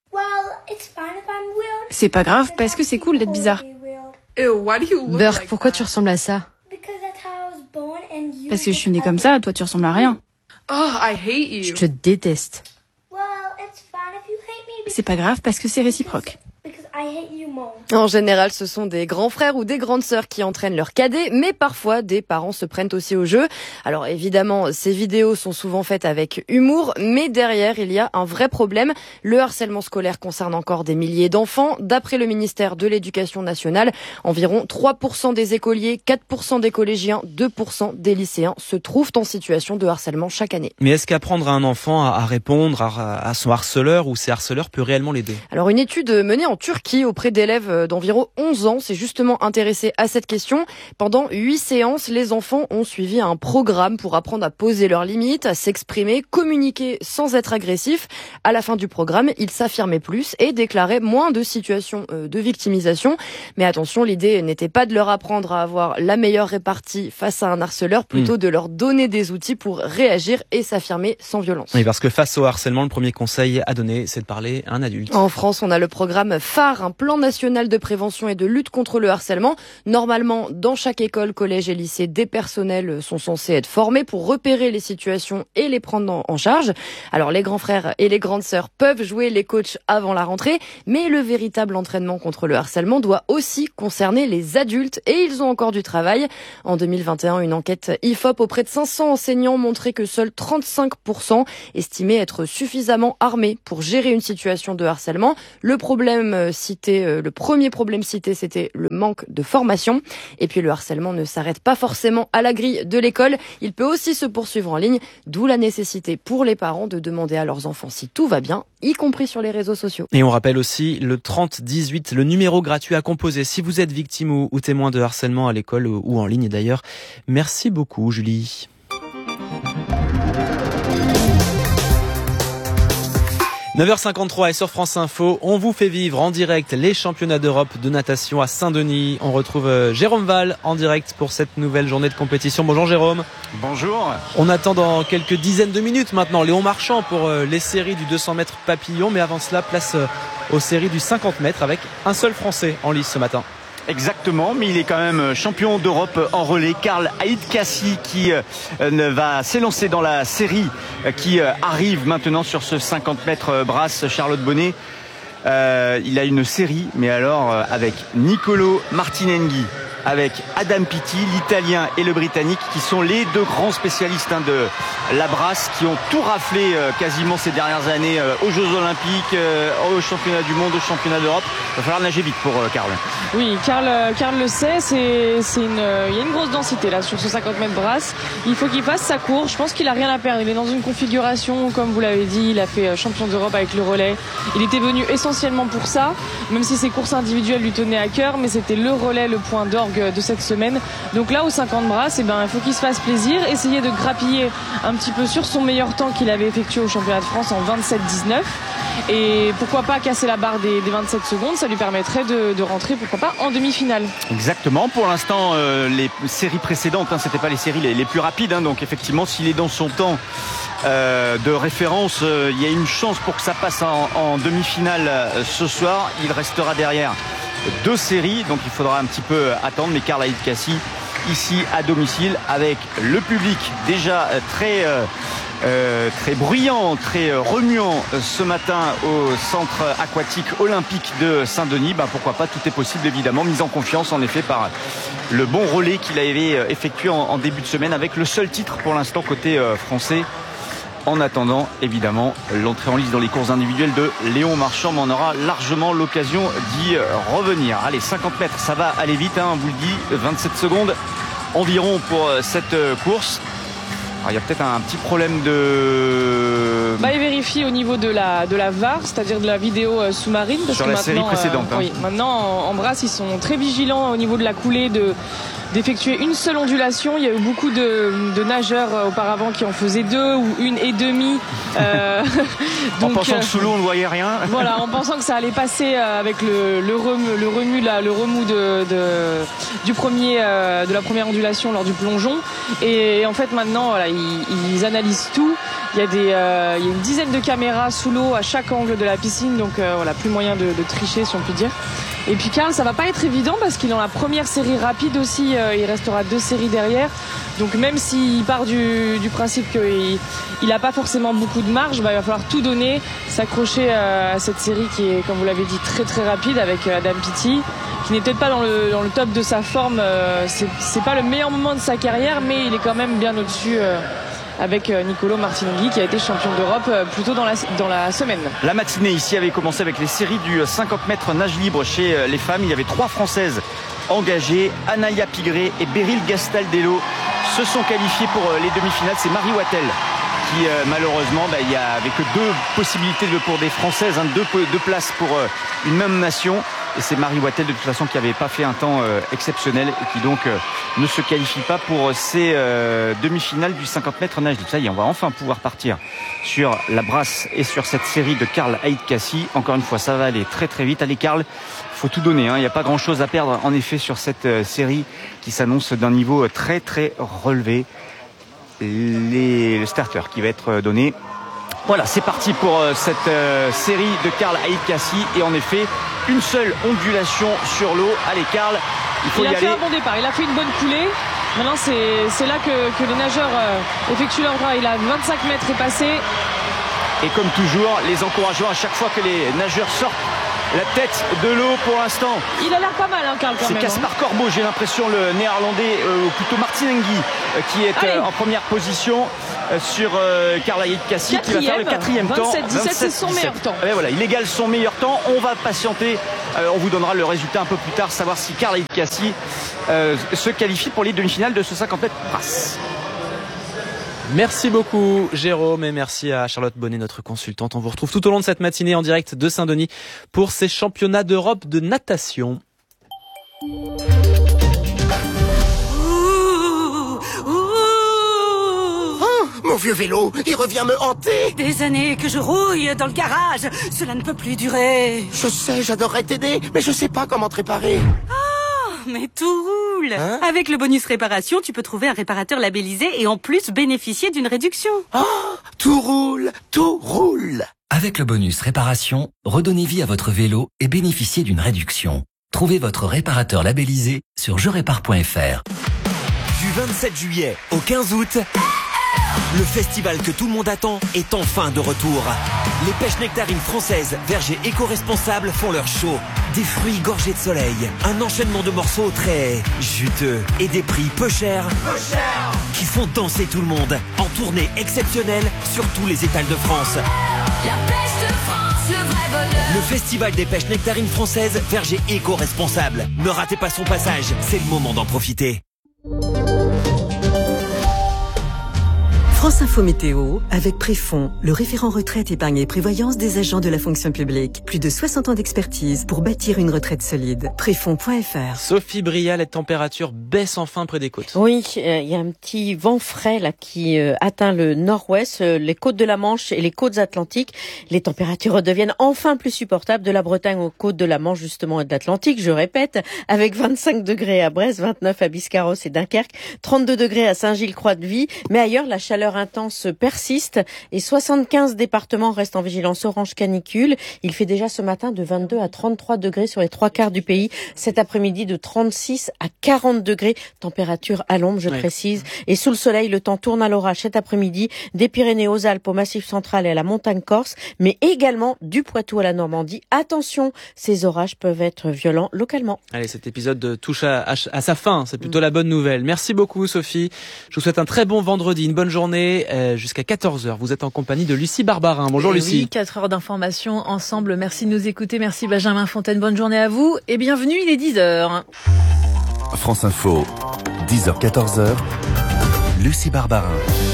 C'est pas grave parce que c'est cool d'être bizarre. Ew, why do you look
Burk,
like
pourquoi
that?
tu ressembles à ça?
Parce que je suis née comme ça, toi tu ressembles à rien. Oh, I hate you.
Je te déteste.
C'est pas grave parce que c'est réciproque.
En général, ce sont des grands frères ou des grandes sœurs qui entraînent leurs cadets, mais parfois des parents se prennent aussi au jeu. Alors évidemment, ces vidéos sont souvent faites avec humour, mais derrière, il y a un vrai problème. Le harcèlement scolaire concerne encore des milliers d'enfants. D'après le ministère de l'Éducation nationale, environ trois pour cent des écoliers, quatre pour cent des collégiens, deux pour cent des lycéens se trouvent en situation de harcèlement chaque année.
Mais est-ce qu'apprendre à un enfant à répondre à son harceleur ou ses harceleurs peut réellement l'aider ?
Alors une étude menée en Turquie qui, auprès d'élèves d'environ onze ans, s'est justement intéressé à cette question. Pendant huit séances, les enfants ont suivi un programme pour apprendre à poser leurs limites, à s'exprimer, communiquer sans être agressif. À la fin du programme, ils s'affirmaient plus et déclaraient moins de situations de victimisation. Mais attention, l'idée n'était pas de leur apprendre à avoir la meilleure répartie face à un harceleur, plutôt mmh. de leur donner des outils pour réagir et s'affirmer sans violence.
Oui, parce que face au harcèlement, le premier conseil à donner, c'est de parler à un adulte.
En France, on a le programme phare, un plan national de prévention et de lutte contre le harcèlement. Normalement, dans chaque école, collège et lycée, des personnels sont censés être formés pour repérer les situations et les prendre en charge. Alors, les grands frères et les grandes sœurs peuvent jouer les coachs avant la rentrée, mais le véritable entraînement contre le harcèlement doit aussi concerner les adultes et ils ont encore du travail. En deux mille vingt et un, une enquête I F O P auprès de cinq cents enseignants montrait que seuls trente-cinq pour cent estimaient être suffisamment armés pour gérer une situation de harcèlement. Le problème cité, le premier problème cité, c'était le manque de formation. Et puis le harcèlement ne s'arrête pas forcément à la grille de l'école. Il peut aussi se poursuivre en ligne, d'où la nécessité pour les parents de demander à leurs enfants si tout va bien, y compris sur les réseaux sociaux.
Et on rappelle aussi le trente dix-huit, le numéro gratuit à composer si vous êtes victime ou, ou témoin de harcèlement à l'école ou, ou en ligne d'ailleurs. Merci beaucoup Julie. neuf heures cinquante-trois et sur France Info, on vous fait vivre en direct les championnats d'Europe de natation à Saint-Denis. On retrouve Jérôme Val en direct pour cette nouvelle journée de compétition. Bonjour Jérôme.
Bonjour.
On attend dans quelques dizaines de minutes maintenant Léon Marchand pour les séries du deux cents mètres papillon. Mais avant cela, place aux séries du cinquante mètres avec un seul Français en lice ce matin.
Exactement, mais il est quand même champion d'Europe en relais. Karl Aït-Kassi qui euh, va s'élancer dans la série euh, qui euh, arrive maintenant sur ce cinquante mètres brasse. Charlotte Bonnet, euh, il a une série, mais alors euh, avec Nicolo Martinenghi, avec Adam Pitti, l'Italien et le Britannique, qui sont les deux grands spécialistes hein, de la brasse, qui ont tout raflé euh, quasiment ces dernières années euh, aux Jeux Olympiques, euh, aux Championnats du Monde, aux Championnats d'Europe. Il va falloir nager vite pour euh, Karl.
Oui, Karl, Karl le sait, c'est, c'est une, il y a une grosse densité là sur ce cinquante mètres brasse. Il faut qu'il fasse sa course. Je pense qu'il a rien à perdre. Il est dans une configuration, comme vous l'avez dit, il a fait champion d'Europe avec le relais. Il était venu essentiellement pour ça, même si ses courses individuelles lui tenaient à cœur, mais c'était le relais, le point d'orgue de cette semaine. Donc là, au cinquante brasses, eh ben, il faut qu'il se fasse plaisir, essayer de grappiller un petit peu sur son meilleur temps qu'il avait effectué au championnat de France en vingt-sept dix-neuf. Et pourquoi pas casser la barre des, des vingt-sept secondes, ça lui permettrait de, de rentrer, pourquoi pas, en demi-finale.
Exactement. Pour l'instant, euh, les séries précédentes, hein, c'était pas les séries les, les plus rapides. Hein, donc effectivement, s'il est dans son temps euh, de référence, euh, il y a une chance pour que ça passe en, en demi-finale euh, ce soir. Il restera derrière deux séries, donc il faudra un petit peu attendre. Mais Karl Aït-Kassi, ici à domicile, avec le public déjà très... Euh, Euh, très bruyant, très remuant euh, ce matin au centre aquatique olympique de Saint-Denis. Ben, pourquoi pas, tout est possible évidemment, mise en confiance en effet par le bon relais qu'il avait effectué en, en début de semaine avec le seul titre pour l'instant côté euh, français. En attendant évidemment l'entrée en lice dans les courses individuelles de Léon Marchand, mais on aura largement l'occasion d'y revenir. Allez, cinquante mètres, ça va aller vite, hein, on vous le dit, vingt-sept secondes environ pour cette course. Alors, il y a peut-être un petit problème de...
Bah, il vérifie au niveau de la, de la V A R, c'est-à-dire de la vidéo euh, sous-marine. Parce
Sur
que
la
maintenant,
série précédente.
Euh,
hein.
oui, maintenant, en, en brasse, ils sont très vigilants au niveau de la coulée, de, d'effectuer une seule ondulation. Il y a eu beaucoup de, de nageurs euh, auparavant qui en faisaient deux ou une et demie. Euh,
donc, en pensant euh, que sous l'eau, on ne voyait rien.
Voilà, en pensant que ça allait passer euh, avec le, le, remue, le remue, là, le remous de, de, du premier, euh, de la première ondulation lors du plongeon. Et, et en fait, maintenant, voilà, ils, ils analysent tout. Il y a des, euh, il y a une dizaine de caméras sous l'eau à chaque angle de la piscine, donc euh, voilà, plus moyen de, de tricher si on peut dire. Et puis Karl, ça va pas être évident parce qu'il est dans la première série rapide aussi, euh, il restera deux séries derrière. Donc même s'il part du, du principe qu'il il a pas forcément beaucoup de marge, bah, il va falloir tout donner, s'accrocher euh, à cette série qui est, comme vous l'avez dit, très très rapide avec Adam Pitti, qui n'est peut-être pas dans le, dans le top de sa forme. Euh, c'est, c'est pas le meilleur moment de sa carrière, mais il est quand même bien au-dessus. Euh, avec Nicolo Martinenghi qui a été champion d'Europe plus tôt dans la, dans la semaine.
La matinée ici avait commencé avec les séries du cinquante mètres nage libre chez les femmes. Il y avait trois Françaises engagées, Anaya Pigré et Beryl Gastaldello se sont qualifiées pour les demi-finales. C'est Marie Wattel qui euh, malheureusement, bah, il y avait que deux possibilités de, pour des Françaises, hein, deux, deux places pour euh, une même nation. Et c'est Marie Wattel de toute façon qui n'avait pas fait un temps euh, exceptionnel et qui donc euh, ne se qualifie pas pour ces euh, demi-finales du cinquante mètres nage. Ça y est, on va enfin pouvoir partir sur la brasse et sur cette série de Karl Aït-Kassi. Encore une fois, ça va aller très très vite. Allez Karl, faut tout donner, hein. Il n'y a pas grand chose à perdre en effet sur cette euh, série qui s'annonce d'un niveau très très relevé. Les, le starter qui va être donné. Voilà, c'est parti pour euh, cette euh, série de Karl Aït-Kassi et en effet une seule ondulation sur l'eau. Allez Karl, il faut
il
y
aller. Il a fait un bon départ, il a fait une bonne coulée. Maintenant c'est, c'est là que, que les nageurs euh, effectuent leur travail. Il a vingt-cinq mètres est passé.
Et comme toujours, les encouragements à chaque fois que les nageurs sortent la tête de l'eau pour l'instant.
Il a l'air pas mal, hein, Karl, quand
c'est
même.
C'est Caspar hein. Corbeau, j'ai l'impression, le néerlandais, euh, ou plutôt Martin Engui, euh, qui est euh, en première position euh, sur euh, Karl Aït-Kassi, qui va faire le quatrième temps.
vingt-sept dix-sept, c'est son meilleur temps.
Et voilà, il égale son meilleur temps. On va patienter. Euh, on vous donnera le résultat un peu plus tard, savoir si Karl Aït-Kassi euh, se qualifie pour les demi-finales de ce cinquante mètres brasse.
Merci beaucoup Jérôme et merci à Charlotte Bonnet, notre consultante. On vous retrouve tout au long de cette matinée en direct de Saint-Denis pour ces championnats d'Europe de natation.
Ouh, ouh. Oh, mon vieux vélo, il revient me hanter.
Des années que je rouille dans le garage, cela ne peut plus durer.
Je sais, j'adorerais t'aider, mais je sais pas comment te réparer.
Oh, mais tout roule. Hein? Avec le bonus réparation, tu peux trouver un réparateur labellisé et en plus bénéficier d'une réduction.
Oh, tout roule, tout roule.
Avec le bonus réparation, redonnez vie à votre vélo et bénéficiez d'une réduction. Trouvez votre réparateur labellisé sur je répare point f r.
Du vingt-sept juillet au quinze août, le festival que tout le monde attend est enfin de retour. Les pêches nectarines françaises, vergers éco-responsables font leur show. Des fruits gorgés de soleil, un enchaînement de morceaux très juteux et des prix peu chers, peu chers qui font danser tout le monde. En tournée exceptionnelle sur tous les étals de France.
La pêche de France, le vrai bonheur.
Le festival des pêches nectarines françaises, vergers éco-responsables. Ne ratez pas son passage, c'est le moment d'en profiter.
France Info Météo, avec Préfond, le référent retraite, épargne et prévoyance des agents de la fonction publique. Plus de soixante ans d'expertise pour bâtir une retraite solide. Préfond point f r.
Sophie Bria, les températures baissent enfin près des côtes.
Oui, il euh, y a un petit vent frais là qui euh, atteint le nord-ouest, euh, les côtes de la Manche et les côtes atlantiques. Les températures redeviennent enfin plus supportables de la Bretagne aux côtes de la Manche justement et de l'Atlantique, je répète, avec vingt-cinq degrés à Brest, vingt-neuf à Biscarrosse et Dunkerque, trente-deux degrés à Saint-Gilles-Croix-de-Vie. Mais ailleurs, la chaleur intense persiste et soixante-quinze départements restent en vigilance orange canicule. Il fait déjà ce matin de vingt-deux à trente-trois degrés sur les trois quarts du pays. Cet après-midi de trente-six à quarante degrés. Température à l'ombre, je ouais. précise. Et sous le soleil, le temps tourne à l'orage cet après-midi. Des Pyrénées aux Alpes, au Massif central et à la montagne corse, mais également du Poitou à la Normandie. Attention, ces orages peuvent être violents localement.
Allez, cet épisode touche à, à, à sa fin. C'est plutôt mmh. la bonne nouvelle. Merci beaucoup, Sophie. Je vous souhaite un très bon vendredi, une bonne journée. Euh, jusqu'à quatorze heures. Vous êtes en compagnie de Lucie Barbarin. Bonjour et Lucie.
Oui, quatre heures d'information ensemble. Merci de nous écouter. Merci Benjamin Fontaine. Bonne journée à vous et bienvenue. Il est dix heures.
France Info, dix heures quatorze heures. Lucie Barbarin.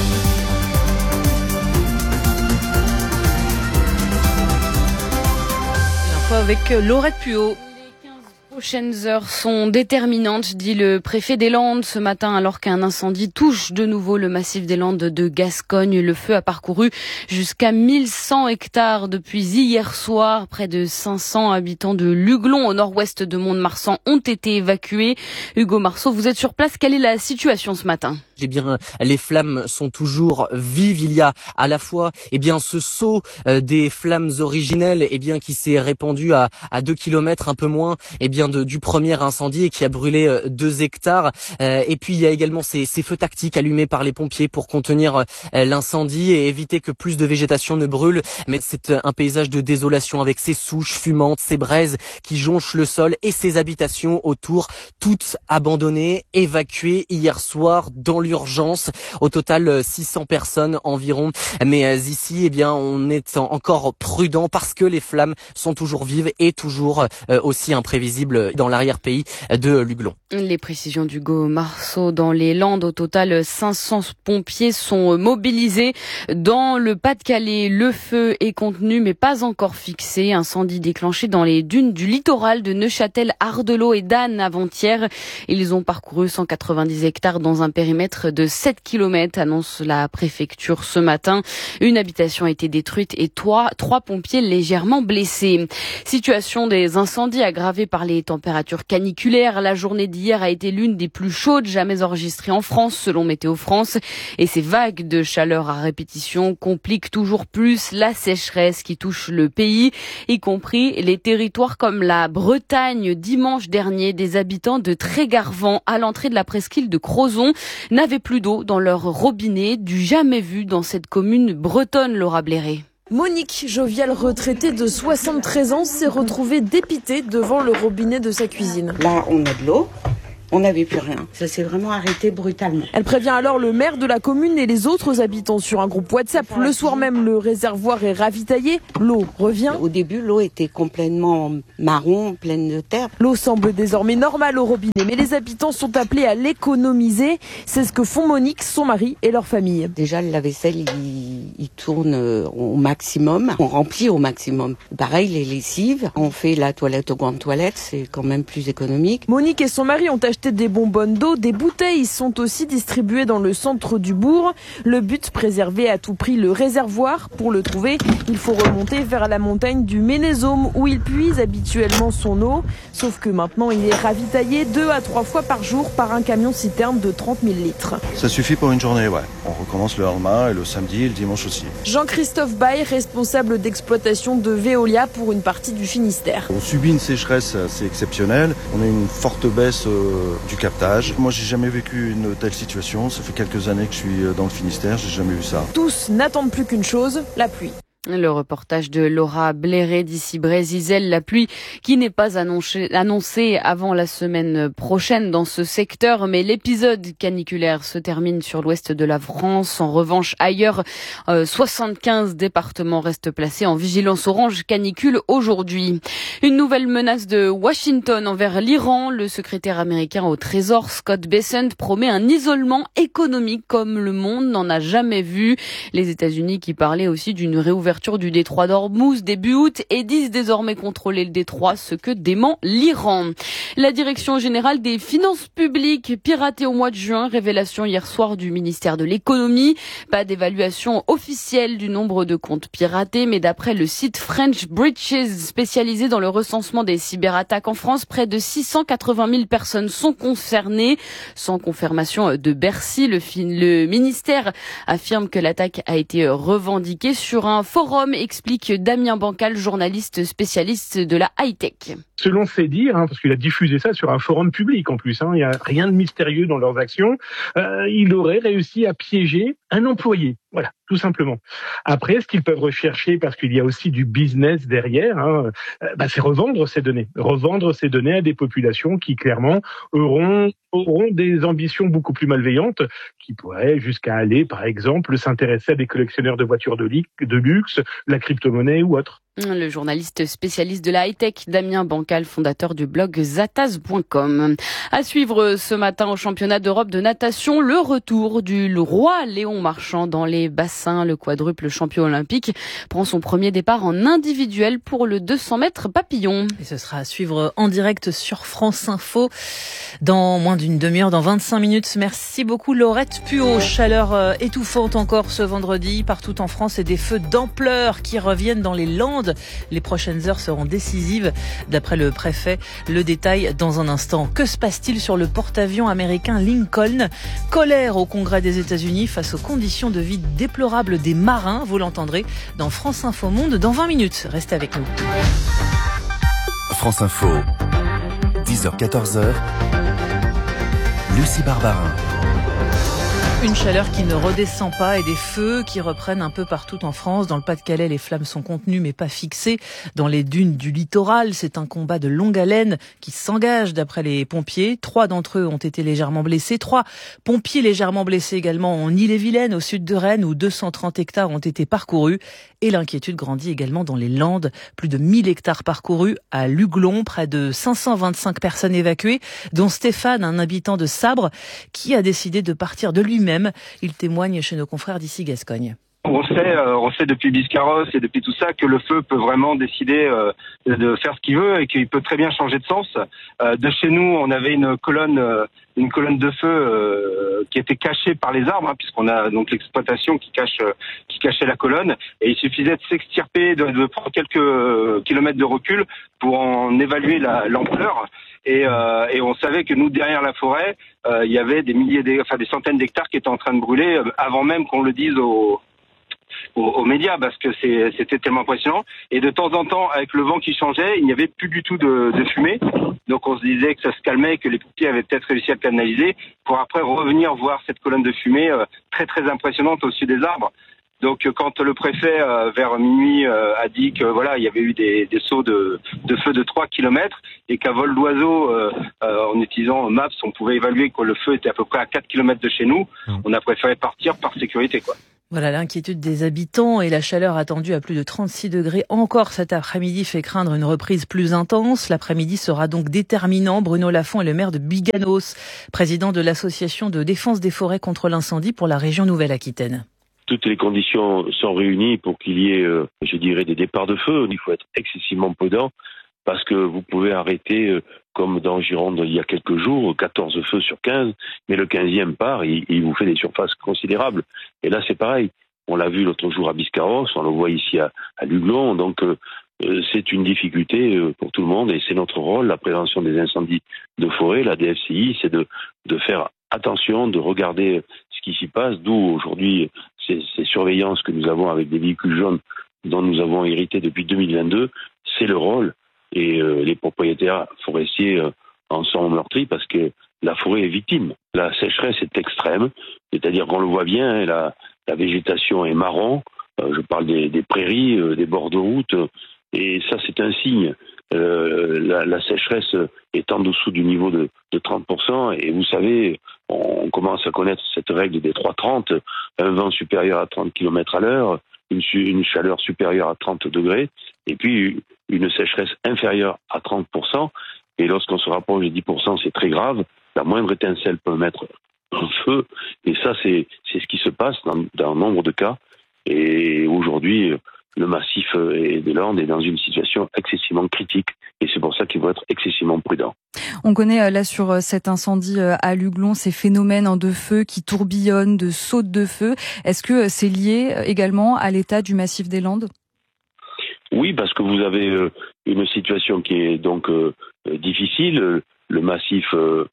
L'info avec Laurette Puot.
Les prochaines heures sont déterminantes, dit le préfet des Landes ce matin, alors qu'un incendie touche de nouveau le massif des Landes de Gascogne. Le feu a parcouru jusqu'à mille cent hectares depuis hier soir. Près de cinq cents habitants de Luglon, au nord-ouest de Mont-de-Marsan, ont été évacués. Hugo Marceau, vous êtes sur place. Quelle est la situation ce matin ?
Eh bien, les flammes sont toujours vives. Il y a à la fois, eh bien, ce saut euh, des flammes originelles, eh bien, qui s'est répandu à, à deux kilomètres, un peu moins, eh bien, de, du premier incendie et qui a brûlé euh, deux hectares. Euh, et puis, il y a également ces, ces feux tactiques allumés par les pompiers pour contenir euh, l'incendie et éviter que plus de végétation ne brûle. Mais c'est un paysage de désolation avec ces souches fumantes, ces braises qui jonchent le sol et ces habitations autour, toutes abandonnées, évacuées hier soir dans le l'urgence. Au total, six cents personnes environ. Mais ici, eh bien, on est encore prudent parce que les flammes sont toujours vives et toujours aussi imprévisibles dans l'arrière-pays de l'Uglon.
Les précisions d'Hugo Marceau dans les Landes. Au total, cinq cents pompiers sont mobilisés. Dans le Pas-de-Calais, le feu est contenu mais pas encore fixé. Incendie déclenché dans les dunes du littoral de Neuchâtel, Ardelot et d'Anne avant-hier. Ils ont parcouru cent quatre-vingt-dix hectares dans un périmètre de sept kilomètres, annonce la préfecture ce matin. Une habitation a été détruite et trois, trois pompiers légèrement blessés. Situation des incendies aggravée par les températures caniculaires. La journée d'hier a été l'une des plus chaudes jamais enregistrées en France, selon Météo France. Et ces vagues de chaleur à répétition compliquent toujours plus la sécheresse qui touche le pays, y compris les territoires comme la Bretagne. Dimanche dernier, des habitants de Trégarvan, à l'entrée de la presqu'île de Crozon, n'avaient plus d'eau dans leur robinet, du jamais vu dans cette commune bretonne, Laura Bléré.
Monique, joviale retraitée de soixante-treize ans, s'est retrouvée dépitée devant le robinet de sa cuisine.
Là, on a de l'eau. On n'avait plus rien. Ça s'est vraiment arrêté brutalement.
Elle prévient alors le maire de la commune et les autres habitants sur un groupe WhatsApp. Le soir même, le réservoir est ravitaillé. L'eau revient.
Au début, l'eau était complètement marron, pleine de terre.
L'eau semble désormais normale au robinet, mais les habitants sont appelés à l'économiser. C'est ce que font Monique, son mari et leur famille.
Déjà, le lave-vaisselle, il, il tourne au maximum. On remplit au maximum. Pareil, les lessives. On fait la toilette au gant de toilette. C'est quand même plus économique.
Monique et son mari ont acheté des bonbonnes d'eau, des bouteilles sont aussi distribuées dans le centre du bourg. Le but, préserver à tout prix le réservoir. Pour le trouver, il faut remonter vers la montagne du Ménésome où il puise habituellement son eau. Sauf que maintenant, il est ravitaillé deux à trois fois par jour par un camion-citerne de trente mille litres.
Ça suffit pour une journée, ouais. On recommence le lendemain et le samedi et le dimanche aussi.
Jean-Christophe Baye, responsable d'exploitation de Veolia pour une partie du Finistère.
On subit une sécheresse assez exceptionnelle. On a une forte baisse euh, du captage. Moi, j'ai jamais vécu une telle situation. Ça fait quelques années que je suis dans le Finistère, j'ai jamais vu ça.
Tous n'attendent plus qu'une chose, la pluie.
Le reportage de Laura Bléré d'ici Brésil, la pluie qui n'est pas annoncée, annoncée avant la semaine prochaine dans ce secteur, mais l'épisode caniculaire se termine sur l'ouest de la France. En revanche, ailleurs, euh, soixante-quinze départements restent placés en vigilance orange canicule aujourd'hui. Une nouvelle menace de Washington envers l'Iran. Le secrétaire américain au Trésor, Scott Bessent, promet un isolement économique comme le monde n'en a jamais vu. Les États-Unis qui parlaient aussi d'une réouverture du détroit d'Ormuz début août et disent désormais contrôler le détroit, ce que dément l'Iran. La direction générale des finances publiques piratée au mois de juin, révélation hier soir du ministère de l'économie. Pas d'évaluation officielle du nombre de comptes piratés, mais d'après le site French Breaches spécialisé dans le recensement des cyberattaques en France, près de six cent quatre-vingt mille personnes sont concernées. Sans confirmation de Bercy, le, le ministère affirme que l'attaque a été revendiquée sur un forum. Forum, explique Damien Bancal, journaliste spécialiste de la high-tech.
Selon ses dires, hein, parce qu'il a diffusé ça sur un forum public en plus, hein, il n'y a rien de mystérieux dans leurs actions, euh, il aurait réussi à piéger un employé. Voilà, tout simplement. Après, ce qu'ils peuvent rechercher, parce qu'il y a aussi du business derrière, hein, euh, bah, c'est revendre ces données. Revendre ces données à des populations qui, clairement, auront, auront des ambitions beaucoup plus malveillantes, qui pourraient jusqu'à aller, par exemple, s'intéresser à des collectionneurs de voitures de luxe, la crypto-monnaie ou autre.
Le journaliste spécialiste de la high-tech, Damien Bancal, fondateur du blog zataz point com. À suivre ce matin au championnat d'Europe de natation, le retour du roi Léon Marchand dans les bassins. Le quadruple champion olympique prend son premier départ en individuel pour le deux cents mètres papillon.
Et ce sera à suivre en direct sur France Info dans moins d'une demi-heure, dans vingt-cinq minutes. Merci beaucoup Laurette Puot. Chaleur étouffante encore ce vendredi partout en France et des feux d'ampleur qui reviennent dans les Landes. Les prochaines heures seront décisives, d'après le préfet. Le détail dans un instant. Que se passe-t-il sur le porte-avions américain Lincoln? Colère au Congrès des États-Unis face aux conditions de vie déplorables des marins. Vous l'entendrez dans France Info Monde dans vingt minutes. Restez avec nous.
France Info, dix heures quatorze, Lucie Barbarin.
Une chaleur qui ne redescend pas et des feux qui reprennent un peu partout en France. Dans le Pas-de-Calais, les flammes sont contenues mais pas fixées. Dans les dunes du littoral, c'est un combat de longue haleine qui s'engage d'après les pompiers. Trois d'entre eux ont été légèrement blessés. Trois pompiers légèrement blessés également en Ille-et-Vilaine, au sud de Rennes, où deux cent trente hectares ont été parcourus. Et l'inquiétude grandit également dans les Landes. Plus de mille hectares parcourus à Luglon, près de cinq cent vingt-cinq personnes évacuées, dont Stéphane, un habitant de Sabre, qui a décidé de partir de lui-même. Il témoigne chez nos confrères d'ici Gascogne.
On sait, euh, on sait depuis Biscarrosse et depuis tout ça que le feu peut vraiment décider euh, de faire ce qu'il veut et qu'il peut très bien changer de sens. Euh, de chez nous, on avait une colonne, euh, une colonne de feu euh, qui était cachée par les arbres, hein, puisqu'on a donc l'exploitation qui cache, euh, qui cachait la colonne. Et il suffisait de s'extirper, de, de prendre quelques kilomètres de recul pour en évaluer la, l'ampleur. Et, euh, et on savait que nous, derrière la forêt, euh, il y avait des milliers, d'hectares, enfin des centaines d'hectares qui étaient en train de brûler euh, avant même qu'on le dise aux Aux, aux médias, parce que c'est, c'était tellement impressionnant. Et de temps en temps, avec le vent qui changeait, il n'y avait plus du tout de, de fumée. Donc on se disait que ça se calmait, que les pompiers avaient peut-être réussi à le canaliser, pour après revenir voir cette colonne de fumée euh, très très impressionnante au-dessus des arbres. Donc quand le préfet, euh, vers minuit, euh, a dit que voilà, il y avait eu des, des sauts de, de feu de trois kilomètres et qu'à vol d'oiseau, euh, euh, en utilisant Maps, on pouvait évaluer que le feu était à peu près à quatre kilomètres de chez nous, on a préféré partir par sécurité, quoi.
Voilà, l'inquiétude des habitants et la chaleur attendue à plus de trente-six degrés encore cet après-midi fait craindre une reprise plus intense. L'après-midi sera donc déterminant. Bruno Lafont est le maire de Biganos, président de l'association de défense des forêts contre l'incendie pour la région Nouvelle-Aquitaine.
Toutes les conditions sont réunies pour qu'il y ait, euh, je dirais, des départs de feu. Il faut être excessivement prudent parce que vous pouvez arrêter, euh, comme dans Gironde il y a quelques jours, quatorze feux sur quinze, mais le quinzième part, il, il vous fait des surfaces considérables. Et là, c'est pareil. On l'a vu l'autre jour à Biscarrosse, on le voit ici à, à Luglon, donc euh, euh, c'est une difficulté euh, pour tout le monde et c'est notre rôle, la prévention des incendies de forêt, la D F C I, c'est de, de faire attention, de regarder ce qui s'y passe, d'où aujourd'hui ces, ces surveillances que nous avons avec des véhicules jaunes dont nous avons hérité depuis deux mille vingt-deux, c'est le rôle. Et euh, les propriétaires forestiers euh, en sont meurtris parce que la forêt est victime. La sécheresse est extrême, c'est-à-dire qu'on le voit bien, la, la végétation est marron, euh, je parle des, des prairies, euh, des bords de route, euh, et ça c'est un signe. Euh, la, la sécheresse est en dessous du niveau de, de trente pour cent, et vous savez, on commence à connaître cette règle des trois trente, un vent supérieur à trente kilomètres à l'heure, une, une chaleur supérieure à trente degrés, et puis une sécheresse inférieure à trente pour cent, et lorsqu'on se rapproche des dix pour cent, c'est très grave. La moindre étincelle peut mettre un feu, et ça, c'est, c'est ce qui se passe dans, dans nombre de cas. Et aujourd'hui, le massif des Landes est dans une situation excessivement critique, et c'est pour ça qu'il faut être excessivement prudent.
On connaît là sur cet incendie à Luglon ces phénomènes de feu qui tourbillonnent, de sautes de feu. Est-ce que c'est lié également à l'état du massif des Landes ?
Oui, parce que vous avez une situation qui est donc difficile, le massif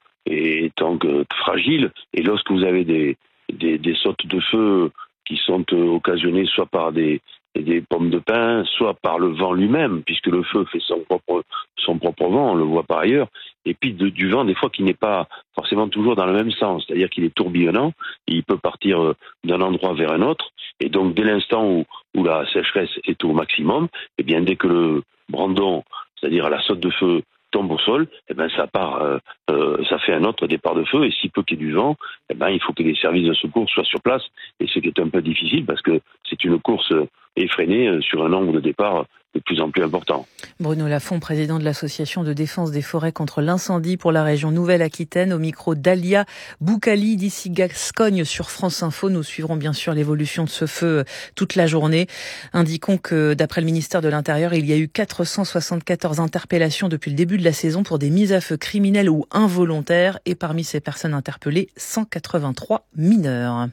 étant fragile, et lorsque vous avez des, des, des sautes de feu qui sont occasionnées soit par des, des pommes de pin, soit par le vent lui-même, puisque le feu fait son propre, son propre vent, on le voit par ailleurs, et puis de, du vent des fois qui n'est pas forcément toujours dans le même sens, c'est-à-dire qu'il est tourbillonnant, il peut partir d'un endroit vers un autre, et donc dès l'instant où, où la sécheresse est au maximum, et bien dès que le brandon, c'est-à-dire la saute de feu, tombe au sol, eh ben ça part, euh, euh, ça fait un autre départ de feu, et si peu qu'il y ait du vent, eh ben il faut que les services de secours soient sur place, et ce qui est un peu difficile parce que c'est une course effrénée sur un nombre de départs de plus en plus important.
Bruno Lafont, président de l'association de défense des forêts contre l'incendie pour la région Nouvelle-Aquitaine, au micro d'Alia Boukali d'ici Gascogne sur France Info. Nous suivrons bien sûr l'évolution de ce feu toute la journée. Indiquons que d'après le ministère de l'Intérieur, il y a eu quatre cent soixante-quatorze interpellations depuis le début de la saison pour des mises à feu criminelles ou involontaires, et parmi ces personnes interpellées, cent quatre-vingt-trois mineurs.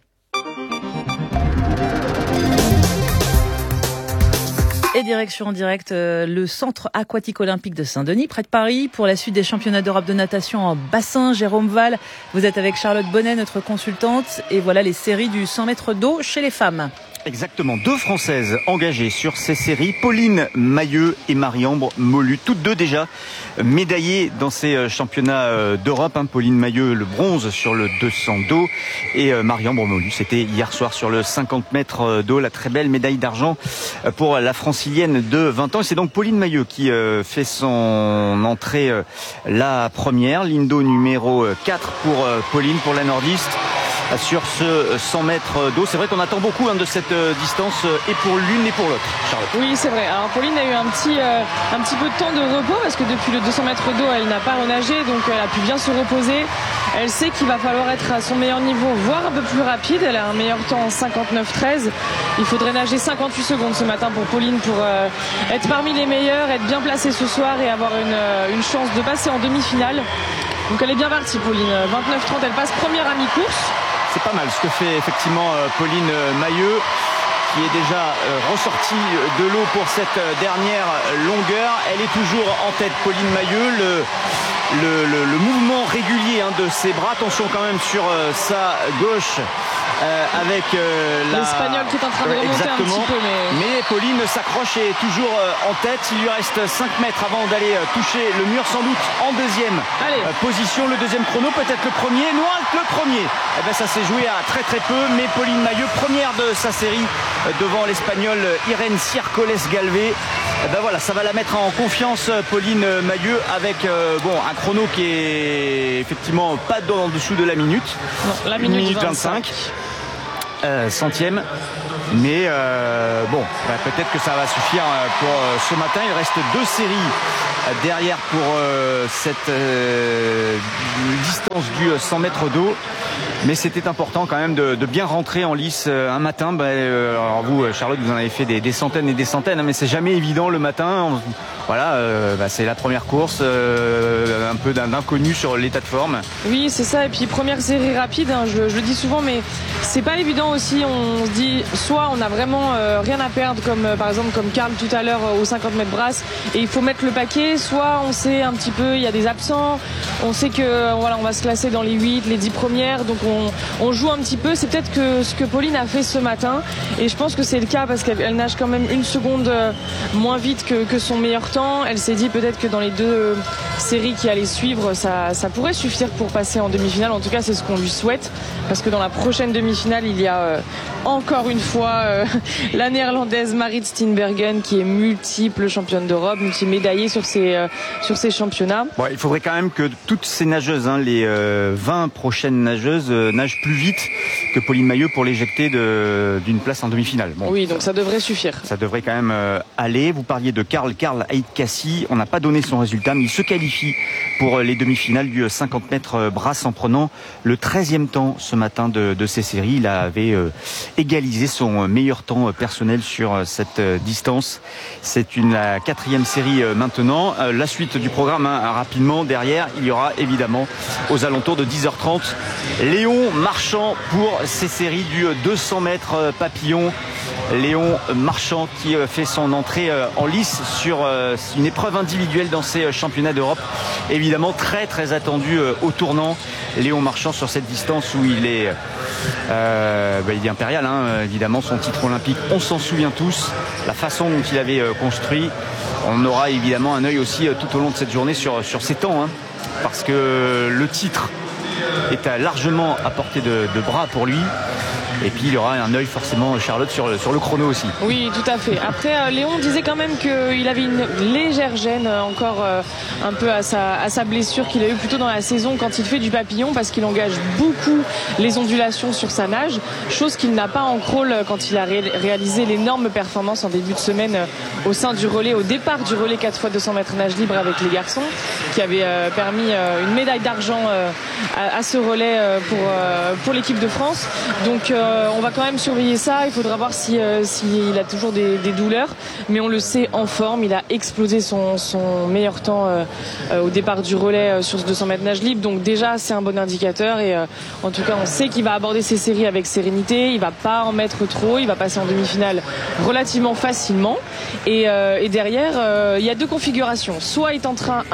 Et direction en direct euh, le centre aquatique olympique de Saint-Denis, près de Paris, pour la suite des championnats d'Europe de natation en bassin. Jérôme Val, vous êtes avec Charlotte Bonnet, notre consultante, et voilà les séries du cent mètres d'eau chez les femmes.
Exactement, deux Françaises engagées sur ces séries, Pauline Mailleux et Marie-Ambre Molu, toutes deux déjà médaillées dans ces championnats d'Europe. Pauline Mailleux, le bronze sur le deux cents dos, et Marie-Ambre Molu, c'était hier soir sur le cinquante mètres d'eau, la très belle médaille d'argent pour la francilienne de vingt ans. Et c'est donc Pauline Mailleux qui fait son entrée la première, ligne d'eau numéro quatre pour Pauline, pour la nordiste, sur ce cent mètres d'eau. C'est vrai qu'on attend beaucoup hein, de cette euh, distance euh, et pour l'une et pour l'autre. Charlotte.
Oui, c'est vrai. Alors Pauline a eu un petit, euh, un petit peu de temps de repos parce que depuis le deux cents mètres d'eau, elle n'a pas renagé, donc elle a pu bien se reposer. Elle sait qu'il va falloir être à son meilleur niveau, voire un peu plus rapide. Elle a un meilleur temps en cinquante-neuf treize. Il faudrait nager cinquante-huit secondes ce matin pour Pauline pour euh, être parmi les meilleures, être bien placée ce soir et avoir une, euh, une chance de passer en demi-finale. Donc elle est bien partie, Pauline. vingt-neuf trente, elle passe première à mi-course.
C'est pas mal ce que fait effectivement Pauline Mailleux, qui est déjà ressortie de l'eau pour cette dernière longueur. Elle est toujours en tête, Pauline Mailleux. Le, le, le, le mouvement régulier hein, de ses bras. Attention quand même sur euh, sa gauche. Euh, avec euh, la...
l'Espagnol qui est en train de remonter
Exactement.
un petit peu. Mais,
mais Pauline s'accroche et est toujours euh, en tête. Il lui reste cinq mètres avant d'aller euh, toucher le mur, sans doute en deuxième euh, position. Le deuxième chrono, peut-être le premier. Non, le premier. Eh ben, ça s'est joué à très très peu. Mais Pauline Mailleux, première de sa série euh, devant l'Espagnol Irene Ciércoles-Galvé. Eh ben, voilà, ça va la mettre en confiance, Pauline Mailleux, avec euh, bon, un chrono qui est effectivement pas en dessous de la minute.
Non, la minute,
minute vingt-cinq. Euh, centième, mais euh, bon, bah, peut-être que ça va suffire pour euh, ce matin. Il reste deux séries euh, derrière pour euh, cette euh, distance du cent mètres d'eau, mais c'était important quand même de, de bien rentrer en lice euh, un matin. Bah, euh, alors vous, Charlotte, vous en avez fait des, des centaines et des centaines, hein, mais c'est jamais évident le matin. On, voilà, euh, bah, c'est la première course, euh, un peu d'inconnu sur l'état de forme.
Oui, c'est ça. Et puis première série rapide, hein, je, je le dis souvent, mais c'est pas évident aussi. On se dit, soit on a vraiment euh, rien à perdre, comme euh, par exemple comme Karl tout à l'heure euh, aux cinquante mètres brasse, et il faut mettre le paquet. Soit on sait un petit peu, il y a des absents. On sait que euh, voilà, on va se classer dans les huit, les dix premières, donc on, on joue un petit peu. C'est peut-être que ce que Pauline a fait ce matin, et je pense que c'est le cas parce qu'elle elle nage quand même une seconde euh, moins vite que, que son meilleur temps. Elle s'est dit peut-être que dans les deux euh, séries qui allaient suivre, ça, ça pourrait suffire pour passer en demi-finale. En tout cas, c'est ce qu'on lui souhaite, parce que dans la prochaine demi-finale, il y a euh, encore une fois euh, la néerlandaise Marit Steenbergen, qui est multiple championne d'Europe, multimédaillée sur ces, euh, sur ces championnats.
Bon, il faudrait quand même que toutes ces nageuses, hein, les euh, vingt prochaines nageuses, euh, nagent plus vite que Pauline Mailleux pour l'éjecter d'une place en demi-finale. Bon,
oui, donc ça devrait suffire.
Ça devrait quand même euh, aller. Vous parliez de Karl, Karl Aitkassi. On n'a pas donné son résultat, mais il se qualifie pour les demi-finales du cinquante mètres brasse en prenant le treizième temps ce matin de, de ces séries. Il avait euh, égalisé son meilleur temps personnel sur cette euh, distance. C'est une la quatrième série euh, maintenant. Euh, la suite du programme, hein, rapidement derrière, il y aura évidemment aux alentours de dix heures trente Léon Marchand pour ces séries du deux cents mètres papillon. Léon Marchand qui fait son entrée en lice sur une épreuve individuelle dans ces championnats d'Europe. Évidemment très très attendu au tournant. Léon Marchand sur cette distance où il est, euh, bah, il est impérial, hein, évidemment, son titre olympique, on s'en souvient tous, la façon dont il avait construit. On aura évidemment un œil aussi tout au long de cette journée sur, sur ses temps, hein, parce que le titre est à largement à portée de, de bras pour lui. Et puis il y aura un œil forcément, Charlotte, sur, sur le chrono aussi.
Oui, tout à fait. Après, euh, Léon disait quand même qu'il avait une légère gêne euh, encore euh, un peu à sa, à sa blessure qu'il a eu plutôt dans la saison quand il fait du papillon, parce qu'il engage beaucoup les ondulations sur sa nage, chose qu'il n'a pas en crawl quand il a ré réalisé l'énorme performance en début de semaine euh, au sein du relais, au départ du relais quatre fois deux cents mètres nage libre avec les garçons, qui avait euh, permis euh, une médaille d'argent euh, à, à ce relais euh, pour, euh, pour l'équipe de France. Donc euh, on va quand même surveiller ça. Il faudra voir si, euh, si il a toujours des, des douleurs, mais on le sait, en forme. Il a explosé son, son meilleur temps euh, euh, au départ du relais euh, sur ce deux cents mètres nage libre. Donc déjà, c'est un bon indicateur. Et euh, en tout cas, on sait qu'il va aborder ses séries avec sérénité. Il va pas en mettre trop. Il va passer en demi-finale relativement facilement. Et, euh, et derrière, euh, il y a deux configurations. Soit il est en train un gros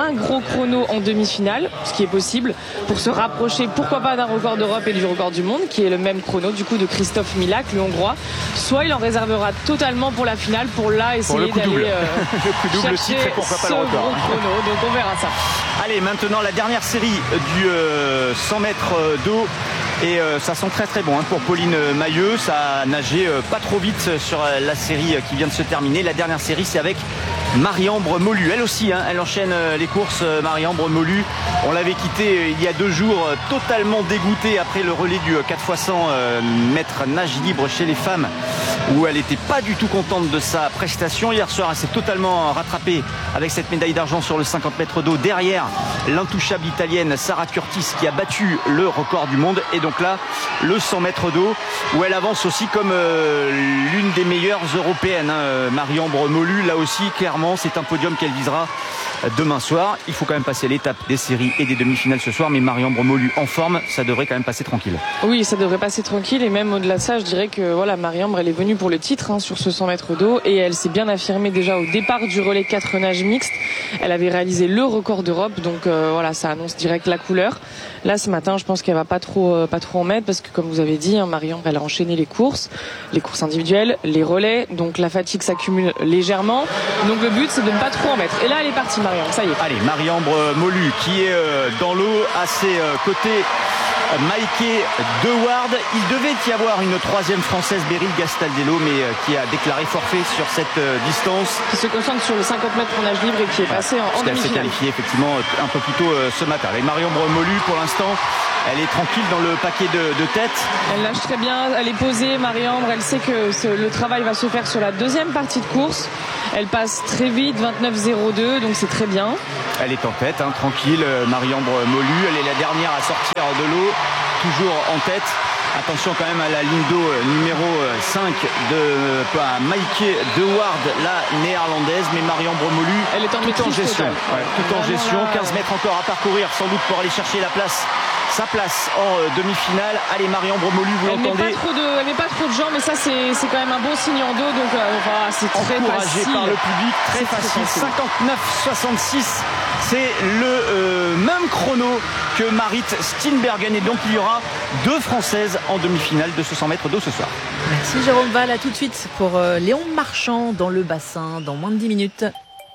chrono en demi-finale, ce qui est possible, pour se rapprocher, pourquoi pas, d'un record d'Europe et du record du monde, qui est le même chrono du coup de Christophe Milak, le Hongrois. Soit il en réservera totalement pour la finale, pour là essayer d'aller euh,
le coup double,
chercher
titre et pourquoi pas
ce
le record.
gros chrono. Donc on verra ça.
Allez, maintenant la dernière série du euh, cent mètres d'eau. Et euh, ça sent très très bon hein, pour Pauline Mailleux. Ça a nagé euh, pas trop vite sur euh, la série qui vient de se terminer. La dernière série, c'est avec Marie-Ambre Molu. Elle aussi, hein, elle enchaîne euh, les courses. euh, Marie-Ambre Molu, on l'avait quittée euh, il y a deux jours, euh, totalement dégoûtée après le relais du euh, quatre fois cent euh, mètres nage libre chez les femmes, où elle n'était pas du tout contente de sa prestation. Hier soir, elle s'est totalement rattrapée avec cette médaille d'argent sur le cinquante mètres d'eau derrière l'intouchable italienne Sarah Curtis, qui a battu le record du monde. Et donc là, le cent mètres d'eau, où elle avance aussi comme euh, l'une des meilleures européennes, hein, Marie-Ambre Molu. Là aussi, clairement, c'est un podium qu'elle visera demain soir. Il faut quand même passer l'étape des séries et des demi-finales ce soir, mais Marie-Ambre Molu en forme, ça devrait quand même passer tranquille.
Oui, ça devrait passer tranquille, et même au-delà de ça, je dirais que voilà, Marie-Ambre, elle est venue pour le titre hein, sur ce cent mètres d'eau, et elle s'est bien affirmée déjà au départ du relais quatre nages mixte. Elle avait réalisé le record d'Europe, donc euh, voilà, ça annonce direct la couleur. Là, ce matin, je pense qu'elle va pas trop, euh, pas trop en mettre, parce que comme vous avez dit, hein, Marie-Ambre, elle a enchaîné les courses, les courses individuelles, les relais, donc la fatigue s'accumule légèrement. Donc le but, c'est de ne pas trop en mettre. Et là, elle est partie, Marie-Ambre, ça y est.
Allez, Marie-Ambre Molu qui est euh, dans l'eau à ses euh, côtés. Maïké Deward. Il devait y avoir une troisième française, Beryl Gastaldello, mais euh, qui a déclaré forfait sur cette euh, distance.
Qui se concentre sur le cinquante mètres en nage libre et qui est passé en, en
demi-finale. Elle s'est qualifiée effectivement un peu plus tôt euh, ce matin. Et Marie-Ambre Molu, pour l'instant, elle est tranquille dans le paquet de, de tête.
Elle nage très bien, elle est posée, Marie-Ambre. Elle sait que ce, le travail va se faire sur la deuxième partie de course. Elle passe très vite, vingt-neuf zéro deux, donc c'est très bien.
Elle est en tête, hein, tranquille, Marie-Ambre Molu. Elle est la dernière à sortir de l'eau, toujours en tête. Attention quand même à la ligne d'eau numéro cinq de euh, Maïké Deward, la néerlandaise, mais Marie-Ambre Molu,
elle est en,
tout en gestion. Ouais, tout en gestion, quinze mètres encore à parcourir, sans doute pour aller chercher la place. Sa place en euh, demi-finale. Allez, Marie-Ambre Molu, vous
elle
l'entendez.
Met pas trop de, elle met pas trop de gens, mais ça c'est, c'est quand même un bon signe en dos, donc euh, enfin, c'est très
encouragé
facile.
par le public, très
c'est
facile.
Très facile.
cinquante-neuf soixante-six, c'est le euh, même chrono que Marit Steenbergen, et donc il y aura deux Françaises en demi-finale de ce cent mètres d'eau ce soir.
Merci Jérôme Val, à tout de suite pour euh, Léon Marchand dans le bassin dans moins de dix minutes.